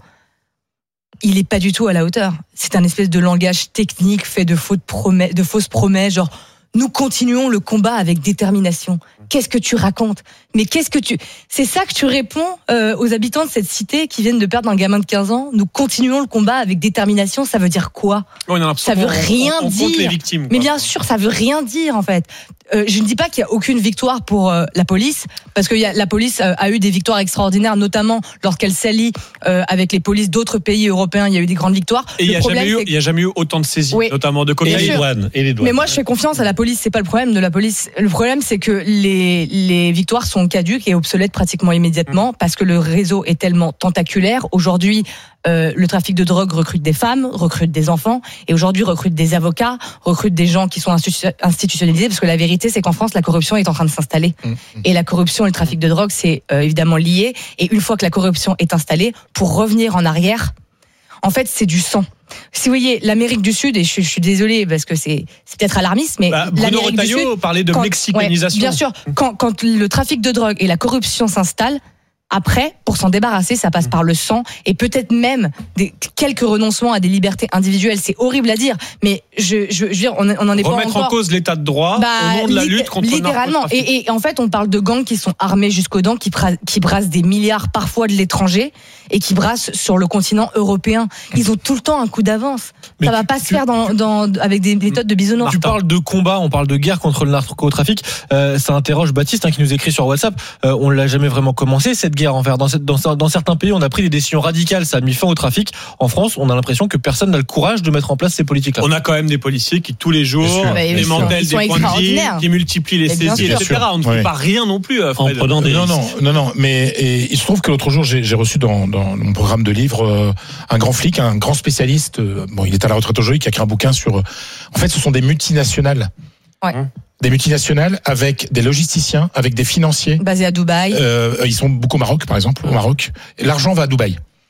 Speaker 15: il est pas du tout à la hauteur. C'est un espèce de langage technique fait de fausses promesses, de fausses promesses, genre nous continuons le combat avec détermination. Qu'est-ce que tu racontes? Mais qu'est-ce que tu... C'est ça que tu réponds euh, aux habitants de cette cité qui viennent de perdre un gamin de quinze ans? Nous continuons le combat avec détermination, ça veut dire quoi?
Speaker 1: Oui, non,
Speaker 15: ça veut
Speaker 1: on,
Speaker 15: rien
Speaker 1: on, on
Speaker 15: dire.
Speaker 1: Les victimes,
Speaker 15: mais bien sûr, ça veut rien dire en fait. Euh, je ne dis pas qu'il y a aucune victoire pour euh, la police, parce que y a, la police euh, a eu des victoires extraordinaires, notamment lorsqu'elle s'allie euh, avec les polices d'autres pays européens. Il y a eu des grandes victoires.
Speaker 1: Et il n'y a, a jamais eu autant de saisies, oui, notamment de cocaïne.
Speaker 12: Et les douanes. Et les douanes.
Speaker 15: Mais moi, je fais confiance à la police. C'est pas le problème de la police. Le problème, c'est que les les victoires sont caduques et obsolètes pratiquement immédiatement, parce que le réseau est tellement tentaculaire. Aujourd'hui, euh, le trafic de drogue recrute des femmes, recrute des enfants, et aujourd'hui recrute des avocats, recrute des gens qui sont institu- institutionnalisés, parce que la vérité, c'est qu'en France, la corruption est en train de s'installer. Mmh. Et la corruption et le trafic de drogue, c'est euh, évidemment lié. Et une fois que la corruption est installée, pour revenir en arrière, en fait, c'est du sang. Si vous voyez l'Amérique du Sud, et je, je suis désolée parce que c'est, c'est peut-être alarmiste, mais
Speaker 1: bah, Bruno Retailleau parlait de quand, mexicanisation.
Speaker 15: Ouais, bien sûr, quand, quand le trafic de drogue et la corruption s'installent, après, pour s'en débarrasser, ça passe par le sang et peut-être même des, quelques renoncements à des libertés individuelles. C'est horrible à dire, mais je, je, je veux dire, on n'en est pas encore.
Speaker 1: Remettre en cause l'état de droit
Speaker 15: bah,
Speaker 1: au nom de la lutte contre le narcotrafic.
Speaker 15: Littéralement. Et, et en fait, on parle de gangs qui sont armés jusqu'aux dents, qui, pra- qui brassent des milliards parfois de l'étranger et qui brassent sur le continent européen. Ils ont tout le temps un coup d'avance. Mais ça va pas tu, se faire dans, dans, avec des méthodes de bisounours.
Speaker 6: Tu parles de combat, on parle de guerre contre le narcotrafic. Euh, ça interroge Baptiste hein, qui nous écrit sur WhatsApp. Euh, on l'a jamais vraiment commencé cette guerre envers. Dans, cette, dans, dans certains pays, on a pris des décisions radicales, ça a mis fin au trafic. En France, on a l'impression que personne n'a le courage de mettre en place ces politiques-là.
Speaker 1: On a quand même des policiers qui tous les jours démantèlent des points de deal, qui multiplient les saisies, et cetera. On ne fait ouais. pas rien non plus. Fred.
Speaker 2: En prenant des non, non, non, non. Mais et, il se trouve que l'autre jour, j'ai, j'ai reçu dans, dans mon programme de livres euh, un grand flic, un grand spécialiste. Euh, bon, il est à la retraite aujourd'hui, qui a écrit un bouquin sur. Euh, en fait, ce sont des multinationales.
Speaker 15: Ouais.
Speaker 2: Des multinationales avec des logisticiens, avec des financiers.
Speaker 15: Basés à Dubaï.
Speaker 2: Euh, ils sont beaucoup au Maroc, par exemple, au Maroc. Et l'argent va à Dubaï.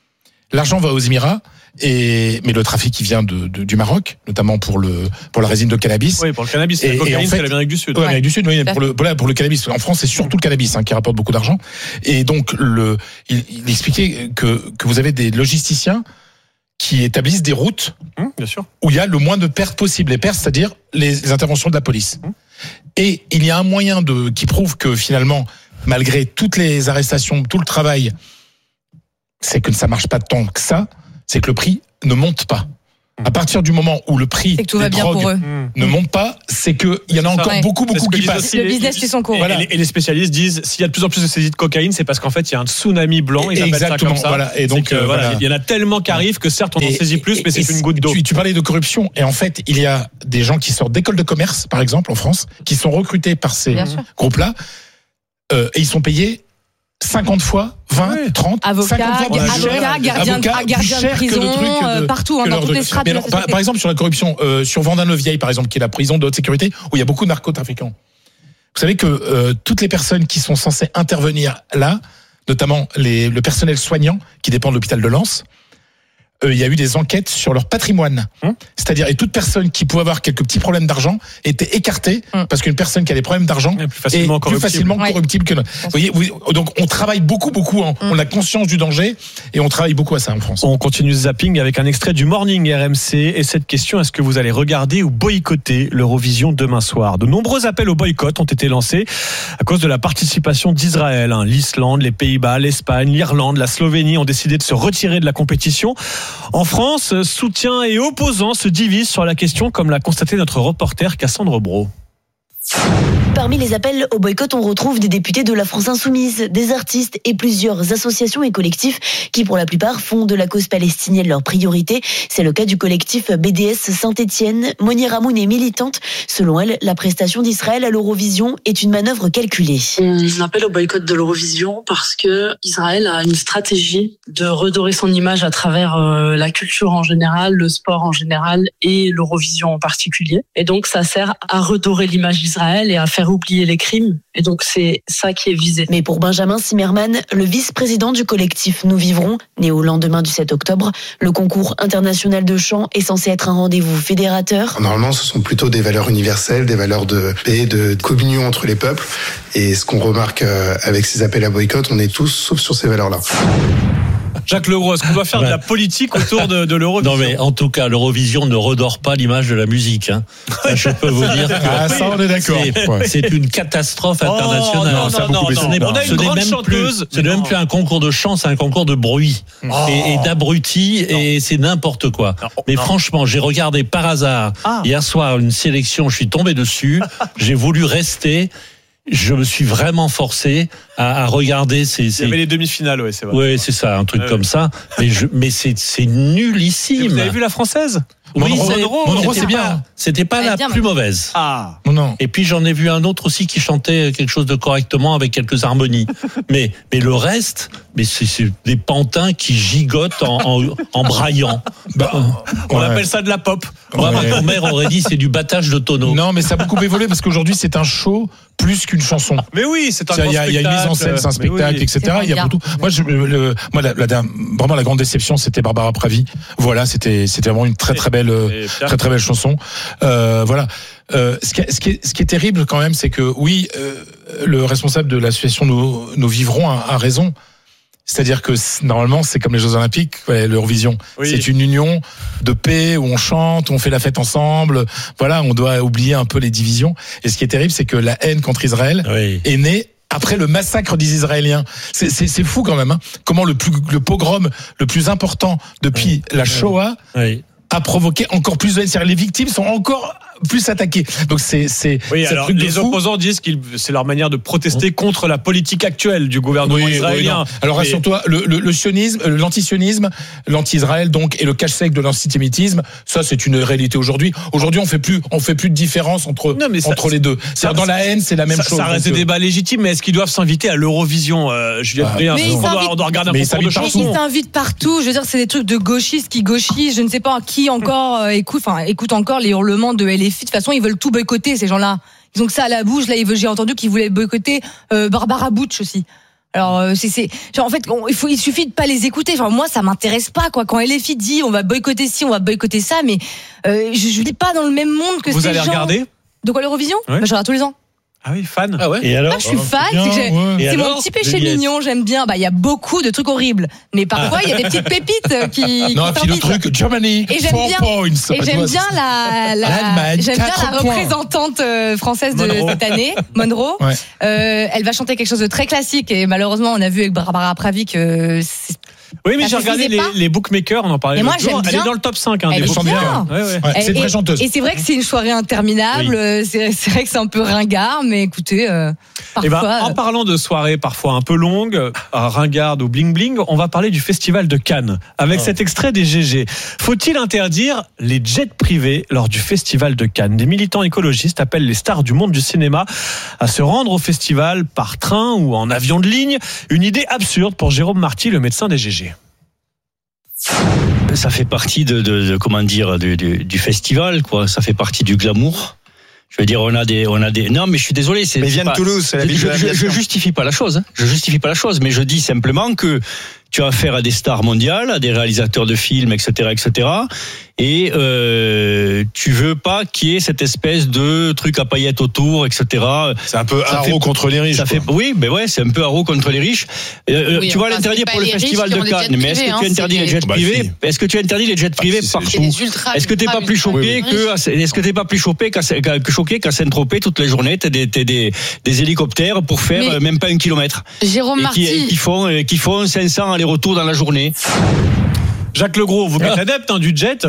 Speaker 2: l'argent va aux Émirats. Et mais le trafic il vient de, de du Maroc, notamment pour le pour la résine de cannabis.
Speaker 1: Oui, pour le cannabis,
Speaker 2: et,
Speaker 1: la cocaïne,
Speaker 2: et en fait,
Speaker 1: c'est l'Amérique du Sud.
Speaker 2: Ouais, l'Amérique du Sud, oui,
Speaker 1: ouais.
Speaker 2: pour le voilà, pour le cannabis. En France, c'est surtout le cannabis hein, qui rapporte beaucoup d'argent. Et donc le il, il expliquait que que vous avez des logisticiens qui établissent des routes
Speaker 1: mmh, bien sûr.
Speaker 2: où il y a le moins de pertes possibles. Les pertes, c'est-à-dire les, les interventions de la police. Mmh. Et il y a un moyen de qui prouve que finalement, malgré toutes les arrestations, tout le travail, c'est que ça marche pas tant que ça. C'est que le prix ne monte pas. À partir du moment où le prix des drogues ne monte pas, c'est qu'il y en a encore ouais. beaucoup, beaucoup qui passent.
Speaker 15: Le business suit son cours.
Speaker 1: Et, voilà. et, les, et les spécialistes disent, s'il y a de plus en plus de saisies de cocaïne, c'est parce qu'en fait, il y a un tsunami blanc. Ils
Speaker 2: Exactement.
Speaker 1: appellent ça comme ça.
Speaker 2: Voilà. Et donc,
Speaker 1: que,
Speaker 2: euh,
Speaker 1: voilà,
Speaker 2: voilà.
Speaker 1: il y en a tellement qui arrivent que certes, on en saisit plus, mais c'est une goutte d'eau.
Speaker 2: Tu, tu parlais de corruption. Et en fait, il y a des gens qui sortent d'écoles de commerce, par exemple, en France, qui sont recrutés par ces groupes-là, euh, et ils sont payés cinquante fois, vingt, ouais. trente,
Speaker 15: avocat,
Speaker 2: cinquante fois plus
Speaker 15: avocat,
Speaker 2: cher,
Speaker 15: gardien,
Speaker 2: avocat,
Speaker 15: gardien de prison, de, euh, partout, hein, dans toutes les strates.
Speaker 2: Alors, par, par exemple, sur la corruption, euh, sur Vendin-le-Vieil, par exemple, qui est la prison de haute sécurité, où il y a beaucoup de narcotrafiquants. Vous savez que euh, toutes les personnes qui sont censées intervenir là, notamment les, le personnel soignant qui dépend de l'hôpital de Lens, il y a eu des enquêtes sur leur patrimoine. Hum. C'est-à-dire, et toute personne qui pouvait avoir quelques petits problèmes d'argent était écartée hum. parce qu'une personne qui a des problèmes d'argent est plus facilement est corruptible, plus facilement ouais. corruptible que... Vous voyez, vous, donc on travaille beaucoup, beaucoup, hein. hum. On a conscience du danger et on travaille beaucoup à ça en France.
Speaker 1: On continue ce zapping avec un extrait du Morning R M C et cette question, est-ce que vous allez regarder ou boycotter l'Eurovision demain soir? De nombreux appels au boycott ont été lancés à cause de la participation d'Israël. Hein. L'Islande, les Pays-Bas, l'Espagne, l'Irlande, la Slovénie ont décidé de se retirer de la compétition. En France, soutien et opposants se divisent sur la question, comme l'a constaté notre reporter Cassandre Brault.
Speaker 3: Parmi les appels au boycott, on retrouve des députés de la France Insoumise, des artistes et plusieurs associations et collectifs qui, pour la plupart, font de la cause palestinienne leur priorité. C'est le cas du collectif B D S Saint-Étienne. Moni Ramoun est militante. Selon elle, la prestation d'Israël à l'Eurovision est une manœuvre calculée.
Speaker 9: On appelle au boycott de l'Eurovision parce que Israël a une stratégie de redorer son image à travers la culture en général, le sport en général et l'Eurovision en particulier. Et donc, ça sert à redorer l'image d'Israël et à faire oublier les crimes. Et donc, c'est ça qui est visé.
Speaker 3: Mais pour Benjamin Zimmerman, le vice-président du collectif Nous Vivrons, né au lendemain du sept octobre, le concours international de chant est censé être un rendez-vous fédérateur.
Speaker 18: Normalement, ce sont plutôt des valeurs universelles, des valeurs de paix, de communion entre les peuples. Et ce qu'on remarque avec ces appels à boycott, on est tous sauf sur ces valeurs-là.
Speaker 1: Jacques Legros, est-ce qu'on doit faire de la politique autour de, de l'Eurovision?
Speaker 12: Non, mais en tout cas, l'Eurovision ne redore pas l'image de la musique. Hein. Ça, je peux vous dire que
Speaker 2: ah, ça, on est d'accord.
Speaker 12: C'est, ouais. c'est une catastrophe internationale.
Speaker 1: Oh, non, non, non, non, non. On a une grande chanteuse.
Speaker 12: Ce n'est même plus un concours de chant, c'est un concours de bruit oh. et, et d'abrutis, non. et c'est n'importe quoi. Non, mais non. franchement, j'ai regardé par hasard ah. hier soir une sélection, je suis tombé dessus, j'ai voulu rester. Je me suis vraiment forcé à, à regarder ces, ces...
Speaker 1: Il y avait les demi-finales, ouais, c'est vrai.
Speaker 12: Ouais, c'est ça, un truc euh, comme ça. Mais, je, mais c'est, c'est nullissime. Et vous
Speaker 1: avez vu la française?
Speaker 12: Oui,
Speaker 2: Monroe,
Speaker 12: c'est,
Speaker 2: Monroe, Monroe,
Speaker 12: c'était,
Speaker 2: c'est bien.
Speaker 12: Pas, c'était pas la bien, plus mauvaise.
Speaker 1: Ah.
Speaker 2: Non.
Speaker 12: Et puis j'en ai vu un autre aussi qui chantait quelque chose de correctement avec quelques harmonies. mais, mais le reste, mais c'est, c'est des pantins qui gigotent en, en, en braillant.
Speaker 1: Bah, on ouais. appelle ça de la pop.
Speaker 12: Moi, ouais. ma mère aurait dit c'est du battage de tonneau.
Speaker 2: Non, mais ça a beaucoup évolué parce qu'aujourd'hui c'est un show plus qu'une chanson.
Speaker 1: Mais oui, c'est un grand spectacle.
Speaker 2: Il y a une mise en scène, c'est un spectacle, oui, et cetera. Il y a beaucoup. Moi, je, le, moi, la, la, vraiment la grande déception, c'était Barbara Pravi. Voilà, c'était, c'était vraiment une très très belle, très très belle chanson. Euh, voilà. Euh, ce, qui, ce, qui est, ce qui est terrible quand même, c'est que oui, euh, le responsable de l'association Nous, Nous Vivrons a, a raison. C'est-à-dire que normalement, c'est comme les Jeux Olympiques, ouais, l'Eurovision. Oui. C'est une union de paix où on chante, où on fait la fête ensemble. Voilà, on doit oublier un peu les divisions. Et ce qui est terrible, c'est que la haine contre Israël oui. est née après le massacre des Israéliens. C'est, c'est, c'est fou quand même. Hein. Comment le, plus, le pogrom le plus important depuis oui. la Shoah oui. a provoqué encore plus de haine. C'est-à-dire les victimes sont encore plus attaqués. Donc c'est c'est,
Speaker 1: oui,
Speaker 2: c'est
Speaker 1: alors,
Speaker 2: un truc de
Speaker 1: les
Speaker 2: fou.
Speaker 1: opposants disent que c'est leur manière de protester contre la politique actuelle du gouvernement
Speaker 2: oui,
Speaker 1: israélien.
Speaker 2: Oui, alors rassure-toi, le, le, le sionisme, l'antisionisme, l'anti-Israël donc et le cache-sec de l'antisémitisme, ça c'est une réalité aujourd'hui. Aujourd'hui, on fait plus on fait plus de différence entre non, mais ça, entre les deux. C'est dans la haine, c'est la même
Speaker 1: ça,
Speaker 2: chose.
Speaker 1: Ça reste des débats légitimes, mais est-ce qu'ils doivent s'inviter à l'Eurovision euh, Juliette Briens,
Speaker 15: mais
Speaker 1: on, doit, on doit regarder un concours de chansons.
Speaker 15: Ils s'invitent partout. Je veux dire, c'est des trucs de gauchistes qui gauchisent. Je ne sais pas qui encore euh, écoute, enfin écoute encore les hurlements de L F I. De toute façon, ils veulent tout boycotter, ces gens-là. Ils ont que ça à la bouche. Là, j'ai entendu qu'ils voulaient boycotter euh, Barbara Butch aussi. Alors euh, c'est, c'est genre en fait on, il faut il suffit de pas les écouter. Enfin moi ça m'intéresse pas quoi. Quand L F I dit on va boycotter ci, on va boycotter ça, mais euh, je, je vis pas dans le même monde que
Speaker 1: Vous
Speaker 15: ces gens.
Speaker 1: Vous allez regarder ?
Speaker 15: De quoi l'Eurovision ?
Speaker 1: Ouais.
Speaker 15: Bah, je regarde tous les ans.
Speaker 1: Ah oui, fan.
Speaker 6: Ah ouais.
Speaker 12: Et alors
Speaker 15: Ah, je suis fan,
Speaker 2: bien,
Speaker 15: c'est, que j'ai-
Speaker 2: ouais.
Speaker 15: c'est
Speaker 12: Et
Speaker 15: mon
Speaker 12: alors,
Speaker 15: petit péché
Speaker 12: Juliette
Speaker 15: mignon, j'aime bien. Bah il y a beaucoup de trucs horribles, mais parfois il y a des petites pépites qui.
Speaker 2: Non,
Speaker 15: qui
Speaker 2: puis le
Speaker 15: t'invitent.
Speaker 2: truc, Germany,
Speaker 15: Et j'aime
Speaker 2: four
Speaker 15: bien,
Speaker 2: points.
Speaker 15: et
Speaker 2: Tu
Speaker 15: j'aime
Speaker 2: vois,
Speaker 15: bien la, la
Speaker 2: L'Allemagne,
Speaker 15: j'aime bien
Speaker 2: quatre
Speaker 15: la
Speaker 2: points.
Speaker 15: représentante euh, française de
Speaker 1: Monroe.
Speaker 15: cette année, Monroe.
Speaker 2: Ouais.
Speaker 15: Euh, elle va chanter quelque chose de très classique et malheureusement on a vu avec Barbara Pravi que c'est
Speaker 1: Oui, mais
Speaker 15: Ça
Speaker 1: j'ai regardé
Speaker 15: suffisait
Speaker 1: les,
Speaker 15: pas
Speaker 1: les bookmakers, on en parlait
Speaker 15: Et moi,
Speaker 1: l'autre jour.
Speaker 15: j'aime
Speaker 1: Elle
Speaker 15: bien.
Speaker 1: est dans le top cinq hein,
Speaker 15: Elle
Speaker 1: des
Speaker 15: est
Speaker 1: bookmakers.
Speaker 15: bien.
Speaker 1: Ouais, ouais.
Speaker 2: Ouais, c'est une
Speaker 15: et,
Speaker 2: vraie chanteuse.
Speaker 15: et c'est vrai que c'est une soirée interminable.
Speaker 1: Oui.
Speaker 15: C'est, c'est vrai que c'est un peu ringard, mais écoutez, euh,
Speaker 1: Eh ben,
Speaker 15: parfois.
Speaker 1: en parlant de soirées parfois un peu longues, à ringarde ou bling bling, on va parler du festival de Cannes avec
Speaker 6: Oh.
Speaker 1: cet extrait des G G. Faut-il interdire les jets privés lors du festival de Cannes ? Des militants écologistes appellent les stars du monde du cinéma à se rendre au festival par train ou en avion de ligne. Une idée absurde pour Jérôme Marty, le médecin des G G.
Speaker 11: Ça fait partie de, de, de comment dire du, du, du festival, quoi. Ça fait partie du glamour. Je veux dire, on a des, on a des. Non, mais je suis désolé. C'est,
Speaker 19: mais
Speaker 11: c'est
Speaker 19: vient
Speaker 11: pas...
Speaker 19: de Toulouse, c'est la ville
Speaker 11: je,
Speaker 19: de
Speaker 11: je,
Speaker 19: l'aviation.
Speaker 11: je justifie pas la chose. Hein. Je justifie pas la chose, mais je dis simplement que tu as affaire à des stars mondiales, à des réalisateurs de films, et cetera, et cetera. Et euh, tu veux pas qu'il y ait cette espèce de truc à paillettes autour, et cetera.
Speaker 2: C'est un peu
Speaker 11: Ça
Speaker 2: haro
Speaker 11: fait-
Speaker 2: contre les riches.
Speaker 11: Ça fait, oui, mais ouais, c'est un peu haro contre les riches. Euh,
Speaker 20: Oui,
Speaker 11: tu vas
Speaker 20: enfin,
Speaker 11: l'interdire
Speaker 20: c'est
Speaker 11: pour
Speaker 20: pas
Speaker 11: le
Speaker 20: les
Speaker 11: festival
Speaker 20: riches qui
Speaker 11: de
Speaker 20: ont les
Speaker 11: Cannes,
Speaker 20: jets
Speaker 11: mais est-ce
Speaker 20: privés,
Speaker 11: que
Speaker 20: hein,
Speaker 11: tu interdis
Speaker 20: c'est
Speaker 11: les
Speaker 20: les-
Speaker 11: jets
Speaker 2: Bah,
Speaker 11: privés
Speaker 2: si.
Speaker 11: Est-ce que tu interdis les jets privés
Speaker 2: si,
Speaker 11: partout
Speaker 2: c'est
Speaker 20: les ultra,
Speaker 11: Est-ce que t'es
Speaker 20: ultra,
Speaker 11: pas plus
Speaker 20: ultra
Speaker 11: choqué
Speaker 20: riches.
Speaker 11: que est-ce que t'es pas plus choqué qu'à qu'à- que choqué qu'à Saint-Tropez toute la journée t'as des t'as des des hélicoptères pour faire
Speaker 20: Mais-
Speaker 11: euh, même pas un kilomètre
Speaker 20: Jérôme
Speaker 11: et qui,
Speaker 20: Marty.
Speaker 11: qui font euh, qui font cinq cents allers-retours dans la journée.
Speaker 1: Jacques Legros, vous êtes adepte hein, du jet.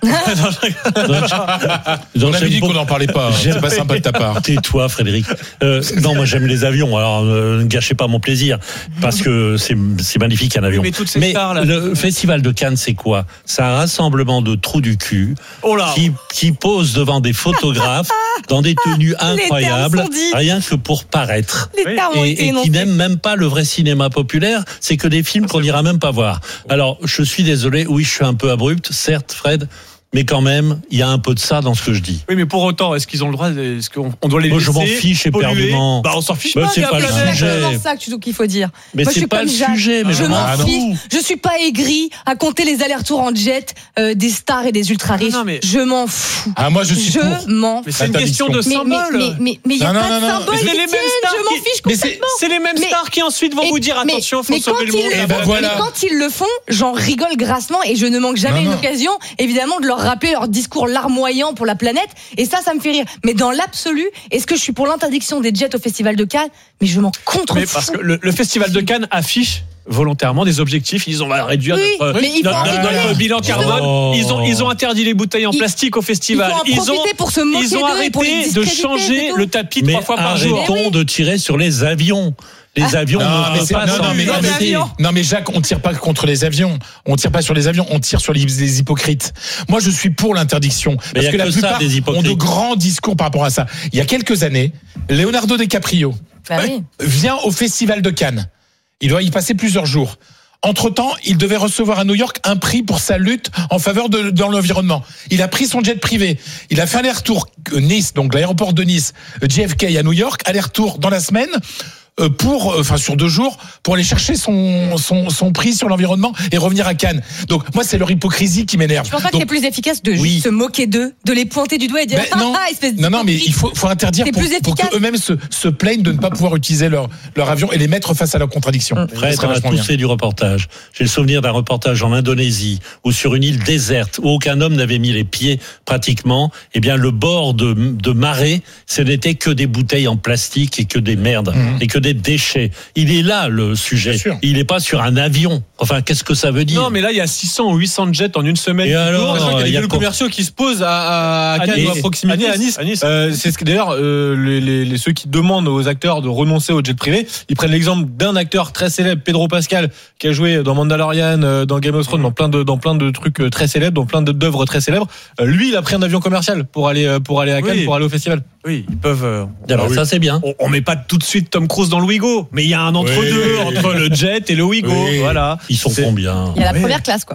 Speaker 2: On avait dit qu'on n'en parlait pas. C'est pas sympa de ta part.
Speaker 12: Tais-toi, Frédéric. Euh, non, moi j'aime les avions. Alors euh, ne gâchez pas mon plaisir parce que c'est c'est magnifique un avion.
Speaker 1: Mais toutes ces stars, là.
Speaker 12: le festival de Cannes, c'est quoi ? C'est un rassemblement de trous du cul
Speaker 1: Oh là.
Speaker 12: qui qui posent devant des photographes dans des tenues incroyables,
Speaker 15: termes sont dits.
Speaker 12: rien que pour paraître.
Speaker 15: Les termes ont
Speaker 12: Et,
Speaker 15: été
Speaker 12: et qui
Speaker 15: énoncés.
Speaker 12: n'aiment même pas le vrai cinéma populaire, c'est que des films qu'on n'ira même pas voir. Alors, je suis désolé, oui, je suis un peu abrupt, certes, Fred, mais quand même, il y a un peu de ça dans ce que je dis.
Speaker 1: Oui, mais pour autant, est-ce qu'ils ont le droit de- Est-ce qu'on on doit les
Speaker 12: Moi,
Speaker 1: laisser
Speaker 12: je m'en fiche
Speaker 1: polluer
Speaker 12: éperdument.
Speaker 1: Bah, on s'en fiche
Speaker 12: Bah,
Speaker 1: pas.
Speaker 12: c'est
Speaker 1: il y a
Speaker 12: pas le
Speaker 1: plein
Speaker 15: C'est
Speaker 1: de-
Speaker 12: sujet.
Speaker 15: exactement ça que tu- qu'il faut dire.
Speaker 12: Mais
Speaker 15: Moi, je
Speaker 12: c'est
Speaker 15: suis
Speaker 12: pas
Speaker 15: comme
Speaker 12: le
Speaker 15: Jacques.
Speaker 12: sujet, mais
Speaker 15: je
Speaker 12: je
Speaker 15: m'en
Speaker 12: m'en
Speaker 15: fiche.
Speaker 12: fous.
Speaker 15: Je suis pas aigri à compter les allers-retours en jet euh, des stars et des ultra riches.
Speaker 1: Non, non, mais-
Speaker 15: Je m'en fous.
Speaker 2: Ah, moi, je suis
Speaker 15: Je
Speaker 2: pour.
Speaker 15: m'en
Speaker 1: Mais
Speaker 15: fous.
Speaker 1: c'est une question de
Speaker 15: Mais mais
Speaker 1: symbole.
Speaker 15: mais mais mais il y a
Speaker 2: Non,
Speaker 15: pas
Speaker 2: non,
Speaker 15: de
Speaker 2: non, non.
Speaker 15: symbole
Speaker 1: Mais
Speaker 15: qui
Speaker 1: c'est les mêmes
Speaker 15: tienne,
Speaker 1: stars
Speaker 15: je m'en
Speaker 1: qui-
Speaker 15: fiche
Speaker 2: mais c'est-
Speaker 15: complètement.
Speaker 1: C'est les mêmes
Speaker 15: Mais-
Speaker 1: stars qui ensuite vont
Speaker 15: Et-
Speaker 1: vous dire
Speaker 15: mais-
Speaker 1: attention, faut
Speaker 15: mais
Speaker 1: sauver
Speaker 15: quand
Speaker 1: le monde.
Speaker 15: ils le
Speaker 2: Eh
Speaker 15: font-
Speaker 2: ben voilà.
Speaker 15: mais quand ils le font, j'en rigole grassement et je ne manque jamais
Speaker 2: Non,
Speaker 15: une
Speaker 2: non.
Speaker 15: occasion, évidemment, de leur rappeler leur discours larmoyant pour la planète. Et ça, ça me fait rire. Mais dans l'absolu, est-ce que je suis pour l'interdiction des jets au Festival de Cannes ? Mais je m'en contrefous.
Speaker 1: Mais parce que le, le festival de Cannes affiche volontairement des objectifs. Ils ont va réduire
Speaker 15: Oui,
Speaker 1: notre,
Speaker 15: mais il faut
Speaker 1: notre-
Speaker 15: en
Speaker 1: notre
Speaker 15: rigoler.
Speaker 1: bilan carbone.
Speaker 12: Oh.
Speaker 1: Ils ont ils ont interdit les bouteilles en
Speaker 15: Il-
Speaker 1: plastique au festival.
Speaker 15: il faut en
Speaker 1: ils ont
Speaker 15: profiter pour se moquer
Speaker 1: ils ont
Speaker 15: d'eux et pour les
Speaker 1: arrêté de
Speaker 15: discréditer,
Speaker 1: changer
Speaker 15: c'est tout.
Speaker 1: le tapis
Speaker 12: Mais
Speaker 1: trois fois par jour.
Speaker 12: arrêtons de tirer sur les avions. Les avions
Speaker 2: Non,
Speaker 12: ne
Speaker 2: mais
Speaker 12: peuvent
Speaker 2: c'est-
Speaker 12: pas
Speaker 2: non, non,
Speaker 12: s'en
Speaker 2: mais, non, mais-
Speaker 12: passer.
Speaker 2: non, mais Jacques, on tire pas contre les avions. On tire pas sur les avions, on tire sur les, les hypocrites. Moi, je suis pour l'interdiction.
Speaker 12: Mais
Speaker 2: Parce
Speaker 12: y a
Speaker 2: que la
Speaker 12: que ça,
Speaker 2: plupart
Speaker 12: des
Speaker 2: ont
Speaker 12: hypocrites.
Speaker 2: de grands discours par rapport à ça. Il y a quelques années, Leonardo DiCaprio
Speaker 15: Bah oui.
Speaker 2: vient au Festival de Cannes. Il doit y passer plusieurs jours. Entre-temps, il devait recevoir à New York un prix pour sa lutte en faveur de dans l'environnement. Il a pris son jet privé. Il a fait aller-retour euh, Nice, donc l'aéroport de Nice, euh, J F K à New York, aller-retour dans la semaine. euh, Pour, euh, enfin sur deux jours, pour aller chercher son son son prix sur l'environnement et revenir à Cannes. Donc moi c'est leur hypocrisie qui m'énerve.
Speaker 15: Je pense pas
Speaker 2: Donc,
Speaker 15: que c'est plus efficace de
Speaker 2: Oui.
Speaker 15: juste se moquer d'eux, de les pointer du doigt et dire
Speaker 2: ben, non,
Speaker 15: ah, espèce
Speaker 2: non, non, mais
Speaker 15: d'hypocrite.
Speaker 2: il faut, faut interdire
Speaker 15: C'est
Speaker 2: pour,
Speaker 15: plus
Speaker 2: pour
Speaker 15: efficace.
Speaker 2: qu'eux-mêmes se, se plaignent de ne pas pouvoir utiliser leur, leur avion et les mettre face à leurs contradictions. Ce
Speaker 12: Fred,
Speaker 2: serait
Speaker 12: on a
Speaker 2: vachement
Speaker 12: tous
Speaker 2: bien.
Speaker 12: fait du reportage. J'ai le souvenir d'un reportage en Indonésie ou sur une île déserte où aucun homme n'avait mis les pieds pratiquement. Eh bien, le bord de, de marée, ce n'était que des bouteilles en plastique et que des merdes
Speaker 2: Mmh.
Speaker 12: et que des déchets. Il est là le sujet.
Speaker 2: Bien sûr.
Speaker 12: Il n'est pas sur un avion. Enfin, qu'est-ce que ça veut dire?
Speaker 1: Non, mais là, il y a six cents ou huit cents jets en une semaine.
Speaker 12: Et
Speaker 1: qui
Speaker 12: alors,
Speaker 1: tournent.
Speaker 6: Je crois qu'il y a
Speaker 12: il y
Speaker 6: des
Speaker 12: a
Speaker 6: vélos
Speaker 12: quoi
Speaker 6: commerciaux qui se posent à, à
Speaker 1: À
Speaker 6: Cannes
Speaker 1: Nice.
Speaker 6: ou à proximité,
Speaker 1: À
Speaker 6: à
Speaker 1: Nice.
Speaker 6: Nice.
Speaker 1: À Nice.
Speaker 6: Euh, c'est ce que d'ailleurs euh, les, les, les- ceux qui demandent aux acteurs de renoncer au jet privé, ils prennent l'exemple d'un acteur très célèbre, Pedro Pascal, qui a joué dans Mandalorian, euh, dans Game of Thrones, dans plein de dans plein de trucs euh, très célèbres, dans plein de- d'œuvres très célèbres. Euh, lui, il a pris un avion commercial pour aller euh, pour aller à Cannes,
Speaker 1: Oui.
Speaker 6: pour aller au festival.
Speaker 1: Oui, ils peuvent. euh,
Speaker 12: Ah bah,
Speaker 1: ah oui.
Speaker 12: ça, c'est bien.
Speaker 1: On, on met pas tout de suite Tom Cruise dans le Ouigo, mais il y a un entre-deux
Speaker 2: Oui.
Speaker 1: entre le jet et le Ouigo.
Speaker 2: Oui.
Speaker 1: Voilà.
Speaker 12: Ils sont
Speaker 1: C'est-
Speaker 12: combien?
Speaker 15: Il y a la
Speaker 1: Ouais.
Speaker 15: première classe, quoi.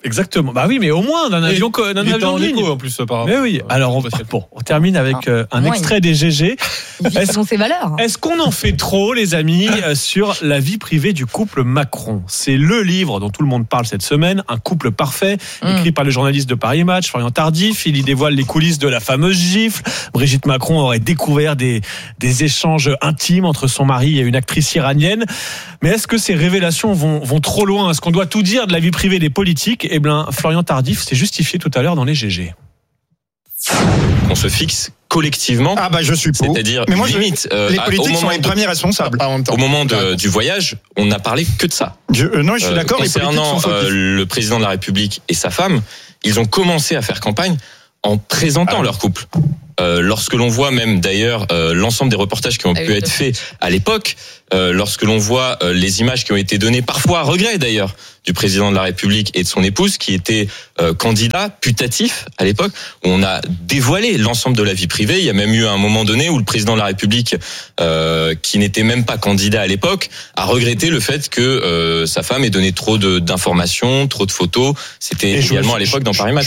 Speaker 1: Exactement. Bah oui, mais au moins d'un avion, d'un
Speaker 6: il
Speaker 1: avion
Speaker 6: en
Speaker 1: de ligne.
Speaker 6: écho en plus par
Speaker 1: Mais oui. Alors on, bon, on termine avec
Speaker 15: Ah,
Speaker 1: euh, un
Speaker 15: ouais,
Speaker 1: extrait des G G.
Speaker 15: Est-ce qu'on ses valeurs
Speaker 1: Est-ce qu'on en fait trop, les amis, euh, sur la vie privée du couple Macron? C'est le livre dont tout le monde parle cette semaine, Un couple parfait, écrit
Speaker 15: Mm.
Speaker 1: par le journaliste de Paris Match, Florian Tardif. Il y dévoile les coulisses de la fameuse gifle. Brigitte Macron aurait découvert des, des échanges intimes entre son mari et une actrice iranienne. Mais est-ce que ces révélations vont, vont trop loin? Est-ce qu'on doit tout dire de la vie privée des politiques? Eh bien, Florian Tardif s'est justifié tout à l'heure dans les G G.
Speaker 19: On se fixe collectivement.
Speaker 20: Ah bah je suis pour.
Speaker 19: C'est-à-dire
Speaker 20: mais moi
Speaker 19: une
Speaker 20: je,
Speaker 19: limite. euh,
Speaker 20: les
Speaker 19: à-
Speaker 20: politiques
Speaker 19: au
Speaker 20: sont
Speaker 19: moment
Speaker 20: les
Speaker 19: de-
Speaker 20: premiers responsables.
Speaker 19: Au moment de- du voyage, on n'a parlé que de ça.
Speaker 20: Je, euh, non, je suis
Speaker 19: Euh,
Speaker 20: d'accord. Les politiques
Speaker 19: concernant
Speaker 20: sont
Speaker 19: euh,
Speaker 20: focus.
Speaker 19: le président de la République et sa femme, ils ont commencé à faire campagne en présentant
Speaker 20: Ah.
Speaker 19: leur couple. Euh, lorsque l'on voit même d'ailleurs euh, l'ensemble des reportages qui ont
Speaker 15: Ah
Speaker 19: pu
Speaker 15: oui,
Speaker 19: être
Speaker 15: tout à
Speaker 19: faits à l'époque, euh, lorsque l'on voit euh, les images qui ont été données, parfois à regret d'ailleurs, du président de la République et de son épouse, qui était euh, candidat putatif à l'époque, où on a dévoilé l'ensemble de la vie privée. Il y a même eu un moment donné où le président de la République, euh, qui n'était même pas candidat à l'époque, a regretté le fait que euh, sa femme ait donné trop de, d'informations, trop de photos. C'était
Speaker 1: Et je
Speaker 19: également
Speaker 1: me-
Speaker 19: à l'époque dans Paris Match.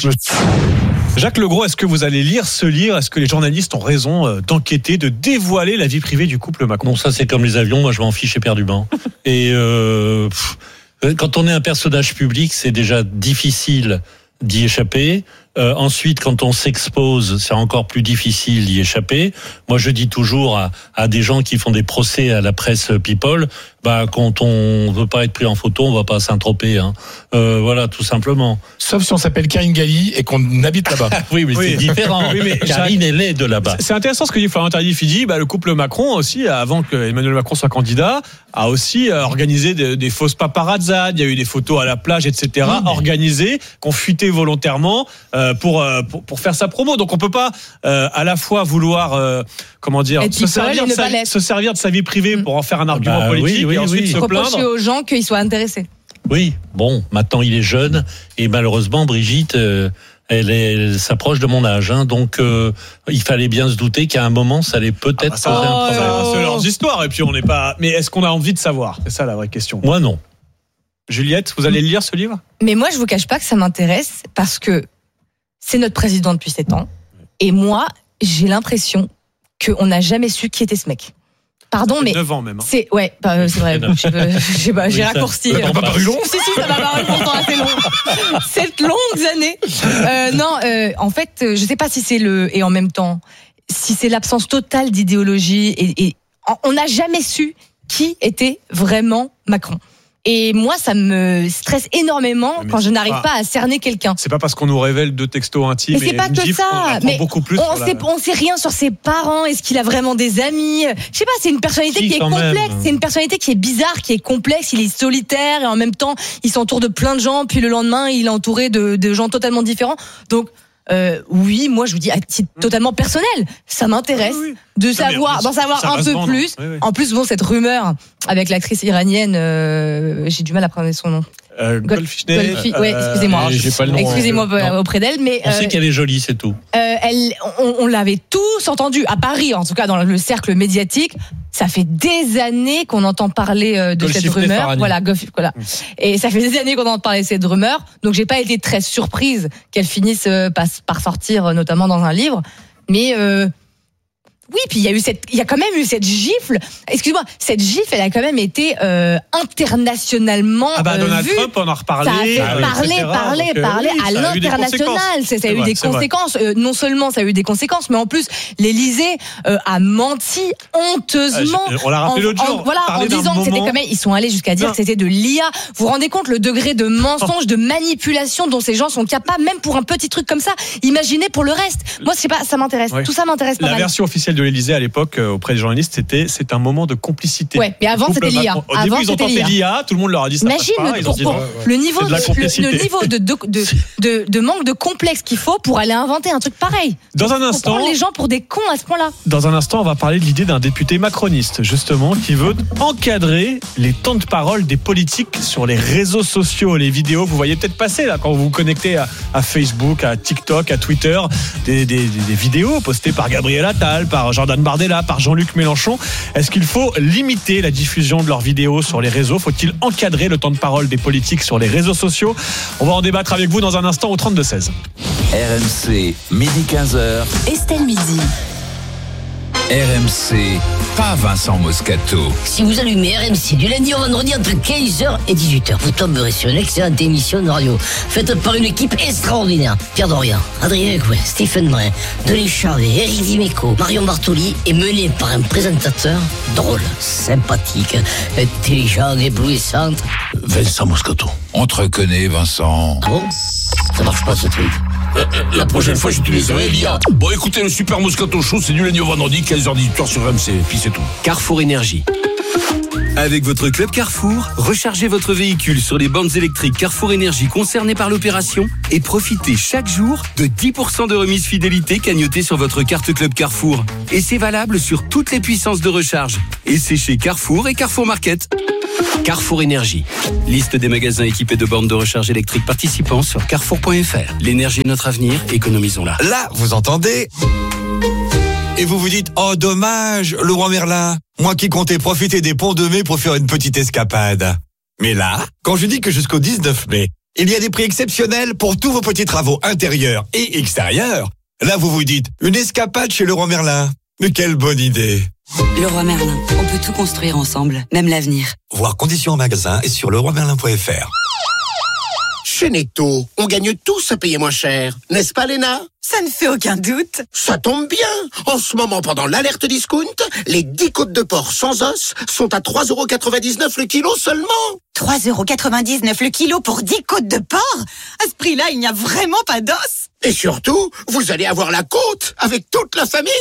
Speaker 1: Jacques Legros, est-ce que vous allez lire ce livre? Est-ce que les journalistes ont raison euh, d'enquêter, de dévoiler la vie privée du couple Macron?
Speaker 12: Bon, ça c'est comme les avions, moi je m'en fiche éperdument. Et euh, pff, quand on est un personnage public, c'est déjà difficile d'y échapper. Euh, ensuite, quand on s'expose, c'est encore plus difficile d'y échapper. Moi, je dis toujours à, à des gens qui font des procès à la presse people, bah, quand on veut pas être pris en photo, on va pas Saint-Tropez. Hein. Euh, voilà, tout simplement.
Speaker 2: Sauf si on s'appelle Karine Galli et qu'on habite là-bas.
Speaker 12: Oui, mais
Speaker 1: Oui.
Speaker 12: c'est différent.
Speaker 1: Oui, mais
Speaker 12: Karine, elle est de là-bas.
Speaker 1: C'est intéressant ce que dit Florian Tardif. Il dit, bah, le couple Macron aussi, avant que Emmanuel Macron soit candidat, a aussi euh, organisé des, des fausses paparazzades. Il y a eu des photos à la plage, et cetera,
Speaker 12: Oui, mais-
Speaker 1: organisées, qu'on fuitait volontairement euh, pour, euh, pour pour faire sa promo. Donc on peut pas euh, à la fois vouloir, euh, comment dire,
Speaker 15: Être
Speaker 1: se
Speaker 15: people
Speaker 1: servir,
Speaker 15: et
Speaker 1: de
Speaker 15: ne
Speaker 1: sa,
Speaker 15: pas l'être.
Speaker 1: se servir de sa vie privée pour en faire un argument
Speaker 12: Bah,
Speaker 1: politique
Speaker 12: oui, oui,
Speaker 1: et ensuite
Speaker 12: oui.
Speaker 1: se
Speaker 15: Reprocher
Speaker 1: plaindre.
Speaker 15: aux gens qu'ils soient intéressés.
Speaker 12: Oui, bon, maintenant il est jeune et malheureusement Brigitte, euh, elle, est, elle s'approche de mon âge, hein, donc euh, il fallait bien se douter qu'à un moment ça allait peut-être
Speaker 1: Ah, ça,
Speaker 12: poser un problème.
Speaker 1: ça, c'est leurs histoires et puis on n'est pas. Mais est-ce qu'on a envie de savoir? C'est ça la vraie question.
Speaker 12: Moi non.
Speaker 1: Juliette, vous allez le lire ce livre?
Speaker 15: Mais moi, je vous cache pas que ça m'intéresse parce que c'est notre président depuis sept ans. Et moi, j'ai l'impression qu'on n'a jamais su qui était ce mec. Pardon, mais.
Speaker 1: neuf ans même. hein.
Speaker 15: C'est, ouais, bah, c'est vrai. Je peux- j'ai pas- j'ai
Speaker 12: Oui, ça-
Speaker 15: raccourci.
Speaker 12: ça m'a paru long.
Speaker 15: Si, si, ça m'a paru pourtant assez long. Sept longues années. Euh, non, euh, en fait, euh, je sais pas si c'est le, et en même temps, si c'est l'absence totale d'idéologie et, et en- on n'a jamais su qui était vraiment Macron. Et moi, ça me stresse énormément
Speaker 1: Mais
Speaker 15: quand je
Speaker 1: c'est
Speaker 15: n'arrive
Speaker 1: pas-
Speaker 15: pas à cerner quelqu'un.
Speaker 1: C'est pas parce qu'on nous révèle deux textos intimes.
Speaker 15: Mais c'est
Speaker 1: et
Speaker 15: pas
Speaker 1: une
Speaker 15: que
Speaker 1: gifle qu'on
Speaker 15: ça.
Speaker 1: apprend
Speaker 15: Mais
Speaker 1: beaucoup plus.
Speaker 15: on
Speaker 1: sur
Speaker 15: sait,
Speaker 1: la-
Speaker 15: on sait rien sur ses parents. Est-ce qu'il a vraiment des amis? Je sais pas. C'est une personnalité
Speaker 12: Si,
Speaker 15: qui est
Speaker 12: quand même.
Speaker 15: complexe. C'est une personnalité qui est bizarre, qui est complexe. Il est solitaire et en même temps, il s'entoure de plein de gens. Puis le lendemain, il est entouré de, de gens totalement différents. Donc, euh, oui, moi, je vous dis à titre totalement personnel, ça m'intéresse
Speaker 1: Oui, oui.
Speaker 15: de
Speaker 1: mais
Speaker 15: savoir,
Speaker 1: ça
Speaker 15: d'en savoir
Speaker 1: va
Speaker 15: un
Speaker 1: se
Speaker 15: peu
Speaker 1: vendre.
Speaker 15: plus.
Speaker 1: Oui, oui.
Speaker 15: En plus, bon, cette rumeur avec l'actrice iranienne, euh, j'ai du mal à prononcer son nom.
Speaker 1: Euh,
Speaker 15: Gol-
Speaker 1: Goldfischnet,
Speaker 15: Golfi- ouais,
Speaker 1: euh,
Speaker 15: excusez-moi.
Speaker 12: j'ai pas le nom.
Speaker 15: Excusez-moi
Speaker 12: Non.
Speaker 15: auprès d'elle, mais
Speaker 12: On
Speaker 15: euh,
Speaker 12: sait qu'elle est jolie, c'est tout.
Speaker 15: euh, elle, on, on l'avait tous entendu à Paris, en tout cas dans le cercle médiatique. Ça fait des années qu'on entend parler euh, de cette
Speaker 6: Golshifteh
Speaker 15: rumeur.
Speaker 6: Farhani.
Speaker 15: Voilà, Golf- voilà. Et ça fait des années qu'on entend parler de cette rumeur. Donc j'ai pas été très surprise qu'elle finisse euh, par, par sortir, euh, notamment dans un livre. Mais euh, oui, puis il y a eu cette, il y a quand même eu cette gifle. Excuse-moi, cette gifle, elle a quand même été euh, internationalement
Speaker 1: Ah bah
Speaker 15: euh,
Speaker 1: Donald
Speaker 15: vue.
Speaker 1: Trump en a reparlé.
Speaker 15: Ça a fait
Speaker 1: euh,
Speaker 15: parler,
Speaker 1: et cetera.
Speaker 15: parler,
Speaker 1: Donc, euh,
Speaker 15: parler
Speaker 1: oui,
Speaker 15: à
Speaker 1: ça a eu des
Speaker 15: l'international.
Speaker 1: conséquences.
Speaker 15: Ça, ça a
Speaker 1: C'est
Speaker 15: eu
Speaker 1: vrai,
Speaker 15: des
Speaker 1: c'est vrai.
Speaker 15: conséquences. Euh, non seulement ça a eu des conséquences, mais en plus, l'Élysée euh, a menti honteusement.
Speaker 1: Ah, je- on l'a rappelé
Speaker 15: en-
Speaker 1: l'autre
Speaker 15: en-
Speaker 1: jour.
Speaker 15: Voilà, en
Speaker 1: Parler d'un
Speaker 15: disant que c'était
Speaker 1: moment-
Speaker 15: quand même, ils sont allés jusqu'à dire
Speaker 1: Non.
Speaker 15: que c'était de l'I A. Vous vous rendez compte le degré de mensonge, de manipulation dont ces gens sont capables, même pour un petit truc comme ça. Imaginez pour le reste. Moi, je sais pas, ça m'intéresse.
Speaker 1: Ouais.
Speaker 15: Tout ça m'intéresse pas
Speaker 1: La
Speaker 15: mal.
Speaker 1: version officielle de l'Élysée à l'époque euh, auprès des journalistes, c'était c'est un moment de complicité.
Speaker 15: Ouais, mais avant,
Speaker 1: Le couple
Speaker 15: c'était l'I A.
Speaker 1: Macron- Au
Speaker 15: Avant,
Speaker 1: début, ils ont
Speaker 15: c'était
Speaker 1: tenté
Speaker 15: l'I A.
Speaker 1: l'I A, tout le monde leur a dit ça
Speaker 15: Imagine
Speaker 1: passe pas.
Speaker 15: le,
Speaker 1: Ils ont
Speaker 15: pour-
Speaker 1: dit,
Speaker 15: pour-
Speaker 1: non,
Speaker 15: le niveau,
Speaker 1: c'est de la
Speaker 15: de, le,
Speaker 1: complicité.
Speaker 15: le niveau de, de, de, de, de manque de complexe qu'il faut pour aller inventer un truc pareil.
Speaker 1: Dans un
Speaker 15: Faut
Speaker 1: instant,
Speaker 15: prendre les gens pour des cons à ce point-là.
Speaker 1: Dans un instant, on va parler de l'idée d'un député macroniste, justement, qui veut encadrer les temps de parole des politiques sur les réseaux sociaux, les vidéos. Vous voyez peut-être passer là quand vous vous connectez à, à Facebook, à TikTok, à Twitter, des, des, des vidéos postées par Gabriel Attal, par par Jordan Bardella, par Jean-Luc Mélenchon. Est-ce qu'il faut limiter la diffusion de leurs vidéos sur les réseaux ? Faut-il encadrer le temps de parole des politiques sur les réseaux sociaux ? On va en débattre avec vous dans un instant au trente-deux seize.
Speaker 8: R M C, midi quinze heures.
Speaker 7: Estelle Midi.
Speaker 8: R M C, pas Vincent Moscato.
Speaker 5: Si vous allumez R M C du lundi au vendredi entre quinze heures et dix-huit heures, vous tomberez sur une excellente émission de radio faite par une équipe extraordinaire. Pierre Dorian, Adrien Gouin, Stephen Brun, Denis Charvet, Éric Dimeco, Marion Bartoli et menée par un présentateur drôle, sympathique, intelligent, éblouissant.
Speaker 8: Vincent Moscato. On te reconnaît, Vincent.
Speaker 5: Ah bon ? Ça marche pas ce truc.
Speaker 20: La prochaine fois, j'utiliserai l'I A. Bon, écoutez, le Super Moscato Show, c'est du lundi au vendredi, quinze heures dix-huit heures sur R M C. Et puis c'est tout.
Speaker 21: Carrefour Énergie. Avec votre club Carrefour, rechargez votre véhicule sur les bornes électriques Carrefour Énergie concernées par l'opération et profitez chaque jour de dix pour cent de remise fidélité cagnotée sur votre carte club Carrefour. Et c'est valable sur toutes les puissances de recharge. Et c'est chez Carrefour et Carrefour Market. Carrefour Énergie. Liste des magasins équipés de bornes de recharge électrique participants sur carrefour point f r. L'énergie est notre avenir, économisons-la.
Speaker 22: Là, vous entendez ? Et vous vous dites, oh dommage, le roi Merlin, moi qui comptais profiter des ponts de mai pour faire une petite escapade. Mais là, quand je dis que jusqu'au dix-neuf mai, il y a des prix exceptionnels pour tous vos petits travaux intérieurs et extérieurs, là vous vous dites, une escapade chez le roi Merlin. Mais quelle bonne idée!
Speaker 23: Le roi Merlin, on peut tout construire ensemble, même l'avenir.
Speaker 22: Voir conditions en magasin et sur le roi merlin point f r.
Speaker 24: Chez Netto, on gagne tous à payer moins cher. N'est-ce pas, Léna ?
Speaker 23: Ça ne fait aucun doute.
Speaker 24: Ça tombe bien. En ce moment, pendant l'alerte discount, les dix côtes de porc sans os sont à trois euros quatre-vingt-dix-neuf le kilo seulement.
Speaker 23: trois euros quatre-vingt-dix-neuf le kilo pour dix côtes de porc ? À ce prix-là, il n'y a vraiment pas d'os.
Speaker 24: Et surtout, vous allez avoir la côte avec toute la famille.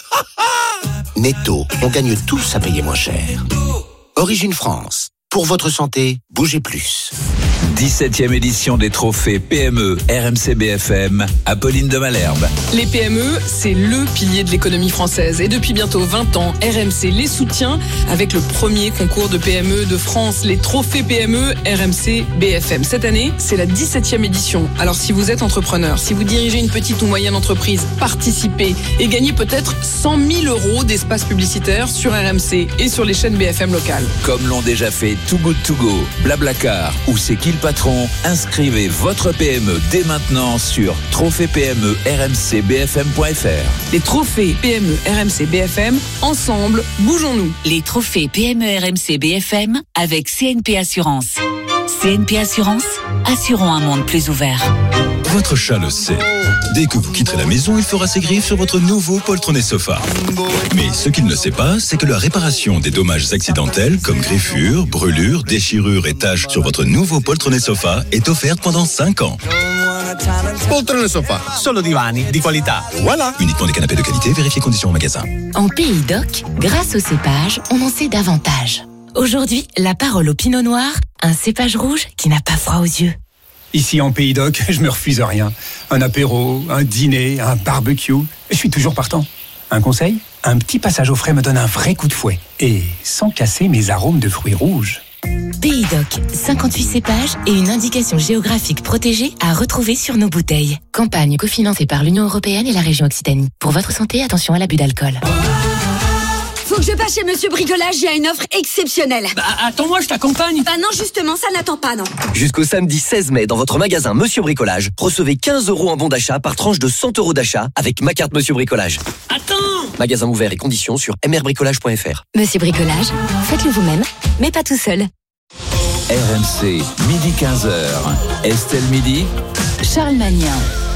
Speaker 24: Netto, on gagne tous à payer moins cher. Origine France. Pour votre santé, bougez plus.
Speaker 8: dix-septième édition des trophées P M E R M C B F M, Apolline de Malherbe.
Speaker 27: Les P M E, c'est le pilier de l'économie française. Et depuis bientôt vingt ans, R M C les soutient avec le premier concours de P M E de France, les trophées P M E R M C B F M. Cette année, c'est la dix-septième édition. Alors si vous êtes entrepreneur, si vous dirigez une petite ou moyenne entreprise, participez et gagnez peut-être cent mille euros d'espace publicitaire sur R M C et sur les chaînes B F M locales.
Speaker 8: Comme l'ont déjà fait Too Good To Go, Blablacar ou C'est qui le patron, inscrivez votre P M E dès maintenant sur trophée P M E R M C B F M point f r.
Speaker 27: Les trophées P M E R M C B F M, ensemble, bougeons-nous.
Speaker 7: Les trophées P M E R M C B F M avec C N P Assurance. C N P Assurance, assurons un monde plus ouvert.
Speaker 28: Votre chat le sait. Dès que vous quitterez la maison, il fera ses griffes sur votre nouveau poltronné sofa. Mais ce qu'il ne sait pas, c'est que la réparation des dommages accidentels comme griffures, brûlures, déchirures et taches sur votre nouveau poltronné sofa est offerte pendant cinq ans.
Speaker 24: Poltrone sofa, solo divani di qualità. Voilà.
Speaker 28: Uniquement des canapés de qualité, vérifiez conditions au magasin.
Speaker 7: En Pays d'Oc, grâce au cépage, on en sait davantage. Aujourd'hui, la parole au pinot noir, un cépage rouge qui n'a pas froid aux yeux.
Speaker 29: Ici en Pays d'Oc, je me refuse rien. Un apéro, un dîner, un barbecue, je suis toujours partant. Un conseil ? Un petit passage au frais me donne un vrai coup de fouet. Et sans casser mes arômes de fruits rouges.
Speaker 7: Pays d'Oc, cinquante-huit cépages et une indication géographique protégée à retrouver sur nos bouteilles. Campagne cofinancée par l'Union Européenne et la région Occitanie. Pour votre santé, attention à l'abus d'alcool.
Speaker 30: Faut que je passe chez Monsieur Bricolage, il y a une offre exceptionnelle.
Speaker 31: Bah attends-moi, je t'accompagne.
Speaker 30: Bah non, justement, ça n'attend pas, non.
Speaker 31: Jusqu'au samedi seize mai, dans votre magasin Monsieur Bricolage, recevez quinze euros en bon d'achat par tranche de cent euros d'achat avec ma carte Monsieur Bricolage. Attends. Magasin ouvert et conditions sur m r bricolage point f r.
Speaker 7: Monsieur Bricolage, faites-le vous-même, mais pas tout seul.
Speaker 8: R M C, midi quinze heures. Estelle Midi.
Speaker 7: Charles Magnin.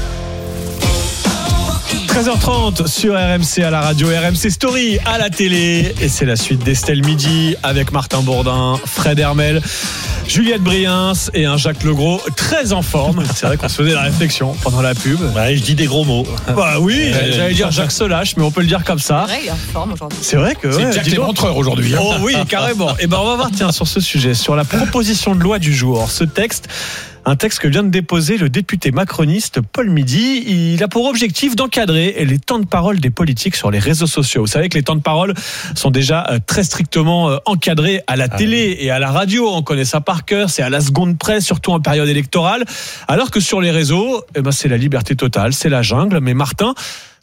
Speaker 1: treize heures trente sur R M C à la radio, R M C Story à la télé. Et c'est la suite d'Estelle Midi avec Martin Bourdin, Fred Hermel, Juliette Briens et un Jacques Legros très en forme. C'est vrai qu'on se faisait la réflexion pendant la pub.
Speaker 12: Ouais, je dis des gros mots.
Speaker 1: Bah oui, euh, j'allais dire Jacques Solache, mais on peut le dire comme ça.
Speaker 15: C'est vrai, il est en forme aujourd'hui.
Speaker 1: C'est vrai que
Speaker 2: c'est
Speaker 1: ouais,
Speaker 2: Jacques Léventreur aujourd'hui. Hein.
Speaker 1: Oh oui, carrément. Et ben on va voir tiens sur ce sujet, sur la proposition de loi du jour. Ce texte. Un texte que vient de déposer le député macroniste Paul Midi. Il a pour objectif d'encadrer les temps de parole des politiques sur les réseaux sociaux. Vous savez que les temps de parole sont déjà très strictement encadrés à la télé et à la radio. On connaît ça par cœur. C'est à la seconde près, surtout en période électorale. Alors que sur les réseaux, eh ben, c'est la liberté totale, c'est la jungle. Mais Martin,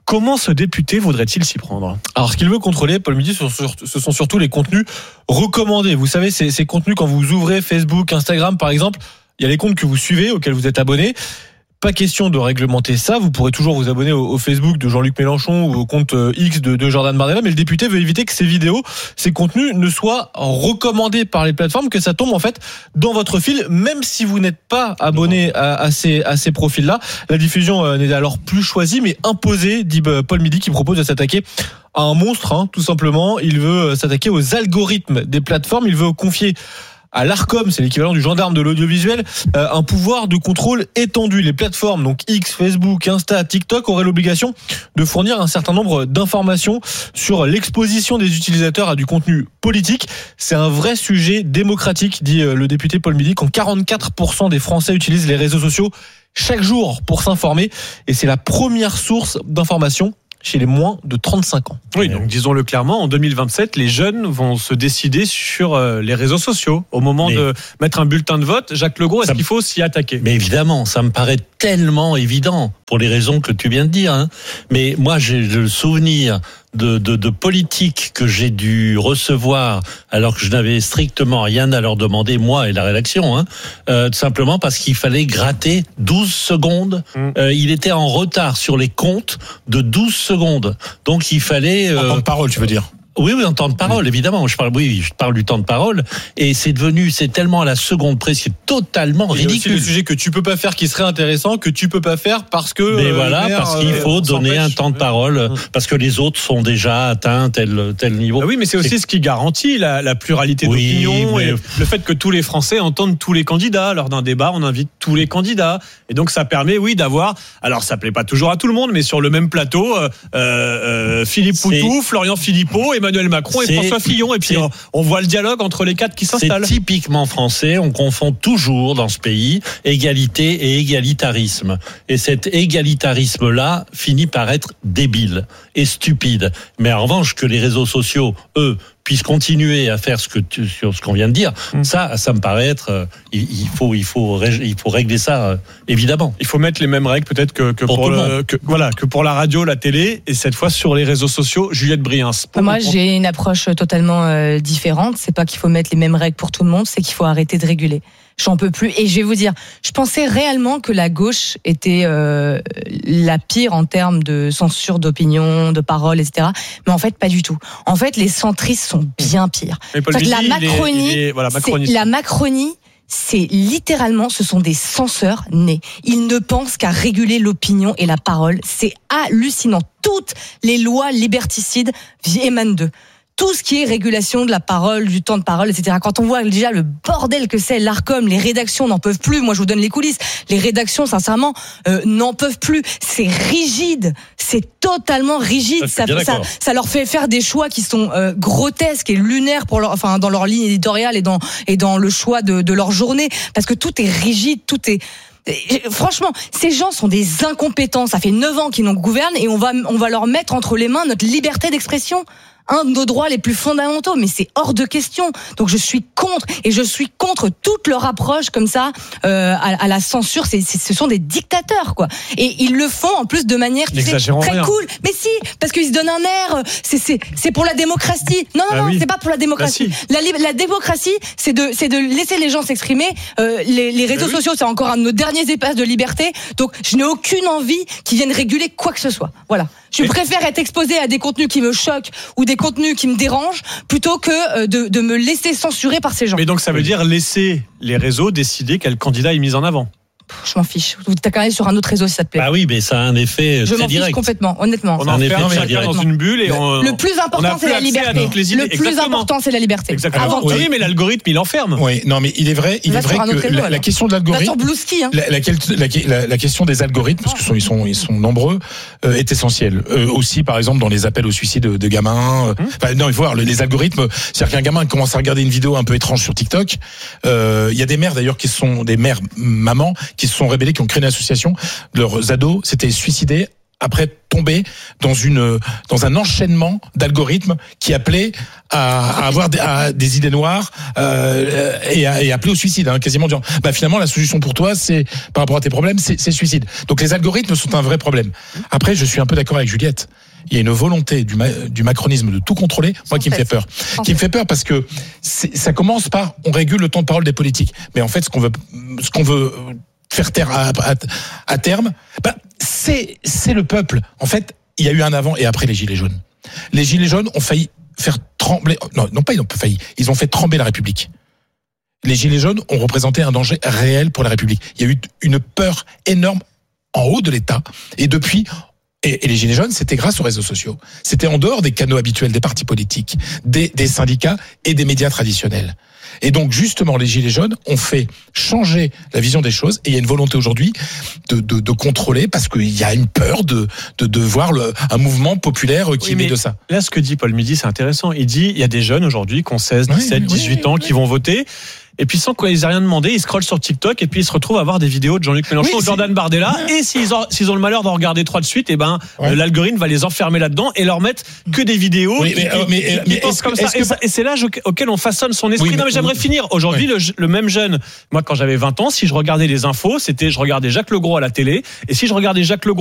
Speaker 1: Comment ce député voudrait-il s'y prendre ?
Speaker 6: Alors, ce qu'il veut contrôler, Paul Midi, ce sont surtout les contenus recommandés. Vous savez, ces, ces contenus, quand vous ouvrez Facebook, Instagram, par exemple, il y a les comptes que vous suivez, auxquels vous êtes abonné. Pas question de réglementer ça. Vous pourrez toujours vous abonner au, au Facebook de Jean-Luc Mélenchon ou au compte X de, de Jordan Bardella, mais le député veut éviter que ces vidéos, ces contenus ne soient recommandés par les plateformes, que ça tombe en fait dans votre fil, même si vous n'êtes pas abonné à, à ces, à ces profils-là. La diffusion euh, n'est alors plus choisie, mais imposée, dit Paul Midi, qui propose de s'attaquer à un monstre, hein, tout simplement. Il veut s'attaquer aux algorithmes des plateformes. Il veut confier à l'Arcom, c'est l'équivalent du gendarme de l'audiovisuel, euh, un pouvoir de contrôle étendu. Les plateformes, donc X, Facebook, Insta, TikTok, auraient l'obligation de fournir un certain nombre d'informations sur l'exposition des utilisateurs à du contenu politique. C'est un vrai sujet démocratique, dit le député Paul Midi, quand quarante-quatre pour cent des Français utilisent les réseaux sociaux chaque jour pour s'informer. Et c'est la première source d'information chez les moins de trente-cinq ans.
Speaker 1: Oui, donc disons-le clairement, en deux mille vingt-sept, les jeunes vont se décider sur les réseaux sociaux. Au moment mais de mettre un bulletin de vote, Jacques Legros, est-ce qu'il faut s'y attaquer ?
Speaker 12: Mais évidemment, ça me paraît tellement évident, pour les raisons que tu viens de dire. Hein. Mais moi, j'ai le souvenir de, de, de politiques que j'ai dû recevoir alors que je n'avais strictement rien à leur demander, moi et la rédaction, hein, euh, simplement parce qu'il fallait gratter douze secondes. Mmh. Euh, il était en retard sur les comptes de douze secondes. Donc il fallait...
Speaker 2: Euh, en temps de parole, tu veux dire ?
Speaker 12: Oui, oui, en temps de parole, oui. Évidemment. Je parle, oui, je parle du temps de parole. Et c'est devenu, c'est tellement à la seconde près, c'est totalement ridicule.
Speaker 6: Il y a aussi le sujet que tu peux pas faire qui serait intéressant, que tu peux pas faire parce que.
Speaker 12: Mais euh, voilà, maire, parce qu'il faut euh, donner un temps de parole, oui. Parce que les autres sont déjà atteints tel, tel niveau.
Speaker 1: Ah oui, mais c'est aussi c'est... ce qui garantit la, la pluralité oui, d'opinion mais... et le fait que tous les Français entendent tous les candidats. Lors d'un débat, on invite tous les candidats. Et donc, ça permet, oui, d'avoir, alors ça plaît pas toujours à tout le monde, mais sur le même plateau, euh, euh, Philippe Poutou, Florian Philippot, et Emmanuel Macron et c'est, François Fillon, et puis on, on voit le dialogue entre les quatre qui s'installent.
Speaker 12: C'est typiquement français, on confond toujours dans ce pays égalité et égalitarisme. Et cet égalitarisme-là finit par être débile et stupide. Mais en revanche, que les réseaux sociaux, eux, puissent continuer à faire ce que tu, sur ce qu'on vient de dire, mmh. ça, ça me paraît être, euh, il, il faut, il faut, il faut régler ça euh, évidemment.
Speaker 1: Il faut mettre les mêmes règles peut-être que, que pour, pour le, que, voilà, que pour la radio, la télé, et cette fois sur les réseaux sociaux. Juliette Briens.
Speaker 15: Moi, j'ai une approche totalement euh, différente. C'est pas qu'il faut mettre les mêmes règles pour tout le monde, c'est qu'il faut arrêter de réguler. J'en peux plus. Et je vais vous dire, je pensais réellement que la gauche était euh, la pire en termes de censure d'opinion, de parole, et cetera. Mais en fait, pas du tout. En fait, les centristes sont bien pires.
Speaker 1: Midi,
Speaker 15: la Macronie,
Speaker 1: il est, il est, voilà,
Speaker 15: c'est, la Macronie, c'est littéralement, ce sont des censeurs nés. Ils ne pensent qu'à réguler l'opinion et la parole. C'est hallucinant. Toutes les lois liberticides émanent d'eux. Tout ce qui est régulation de la parole, du temps de parole, et cetera. Quand on voit déjà le bordel que c'est, l'Arcom, les rédactions n'en peuvent plus. Moi, je vous donne les coulisses. Les rédactions, sincèrement, euh, n'en peuvent plus. C'est rigide. C'est totalement rigide. Ça, ça, ça, ça leur fait faire des choix qui sont euh, grotesques et lunaires pour leur, enfin, dans leur ligne éditoriale et dans, et dans le choix de, de leur journée. Parce que tout est rigide, tout est... Franchement, ces gens sont des incompétents. Ça fait neuf ans qu'ils nous gouvernent et on va, on va leur mettre entre les mains notre liberté d'expression. Un de nos droits les plus fondamentaux, mais c'est hors de question. Donc je suis contre, et je suis contre toute leur approche comme ça euh, à, à la censure. C'est, c'est, ce sont des dictateurs, quoi. Et ils le font en plus de manière tu sais, très rien. Cool. Mais si, parce qu'ils se donnent un air. C'est, c'est, c'est pour la démocratie. Non, non, ah non, oui. C'est pas pour la démocratie. Bah si. la, la démocratie, c'est de, c'est de laisser les gens s'exprimer. Euh, les, les réseaux bah sociaux, oui. C'est encore un de nos derniers espaces de liberté. Donc je n'ai aucune envie qu'ils viennent réguler quoi que ce soit. Voilà. Je mais... préfère être exposé à des contenus qui me choquent ou des contenus qui me dérangent plutôt que de, de me laisser censurer par ces gens.
Speaker 1: Mais donc ça veut dire laisser les réseaux décider quel candidat est mis en avant.
Speaker 15: Je m'en fiche. T'as qu'à aller sur un autre réseau si ça te plaît.
Speaker 12: Ah oui, mais ça a un effet
Speaker 15: je
Speaker 12: très direct.
Speaker 15: Je m'en fiche complètement, honnêtement.
Speaker 1: On enferme chacun dans une bulle et on.
Speaker 15: Le plus important c'est la liberté. Le plus important c'est la liberté.
Speaker 1: Exactement. Avant oui, tout. Mais l'algorithme il enferme.
Speaker 2: Oui, non mais il est vrai, il est vrai que la, la question de l'algorithme.
Speaker 15: Hein.
Speaker 2: La, la, la, la question des algorithmes, parce que sont, ils sont ils sont nombreux, euh, est essentielle. Euh, aussi par exemple dans les appels au suicide de, de gamins. Euh, hum. Enfin, non, il faut voir les algorithmes. C'est-à-dire qu'un gamin commence à regarder une vidéo un peu étrange sur TikTok. Il euh, y a des mères d'ailleurs qui sont des mères mamans qui se sont rébellées, qui ont créé une association, leurs ados s'étaient suicidés après tombé dans une dans un enchaînement d'algorithmes qui appelaient à, à avoir des, à des idées noires euh, et, à, et appelé au suicide, hein, quasiment disant bah finalement la solution pour toi c'est par rapport à tes problèmes c'est, c'est suicide. Donc les algorithmes sont un vrai problème. Après je suis un peu d'accord avec Juliette. Il y a une volonté du, ma- du macronisme de tout contrôler, moi qui me fait peur, qui me fait peur parce que c'est, ça commence par on régule le temps de parole des politiques, mais en fait ce qu'on veut ce qu'on veut faire taire à, à, à terme, bah, c'est, c'est le peuple. En fait, il y a eu un avant et après les Gilets jaunes. Les Gilets jaunes ont failli faire trembler, non, non pas ils ont failli, ils ont fait trembler la République. Les Gilets jaunes ont représenté un danger réel pour la République. Il y a eu une peur énorme en haut de l'État et depuis, et, et les Gilets jaunes, c'était grâce aux réseaux sociaux. C'était en dehors des canaux habituels des partis politiques, des, des syndicats et des médias traditionnels. Et donc justement, les Gilets jaunes ont fait changer la vision des choses et il y a une volonté aujourd'hui de, de, de contrôler parce qu'il y a une peur de, de, de voir le, un mouvement populaire qui
Speaker 1: oui,
Speaker 2: met de ça.
Speaker 1: Là, ce que dit Paul Midi, c'est intéressant. Il dit il y a des jeunes aujourd'hui qui ont seize, dix-sept, oui, dix-huit oui, ans oui. qui vont voter. Et puis sans qu'ils aient rien demandé, ils scrollent sur TikTok et puis ils se retrouvent à voir des vidéos de Jean-Luc Mélenchon oui, ou Jordan Bardella. Ouais. Et s'ils ont, s'ils ont le malheur d'en regarder trois de suite, et ben ouais. l'algorithme va les enfermer là-dedans et leur mettre que des vidéos oui, qui, mais, qui, mais, qui, mais, qui pensent comme ça. Que... Et, ça. Et c'est l'âge auquel on façonne son esprit. Oui, mais, non mais j'aimerais oui. finir. Aujourd'hui, oui. le, le même jeune, moi quand j'avais vingt ans, si je regardais les infos, c'était je regardais Jacques Legros à la télé. Et si je regardais Jacques Legros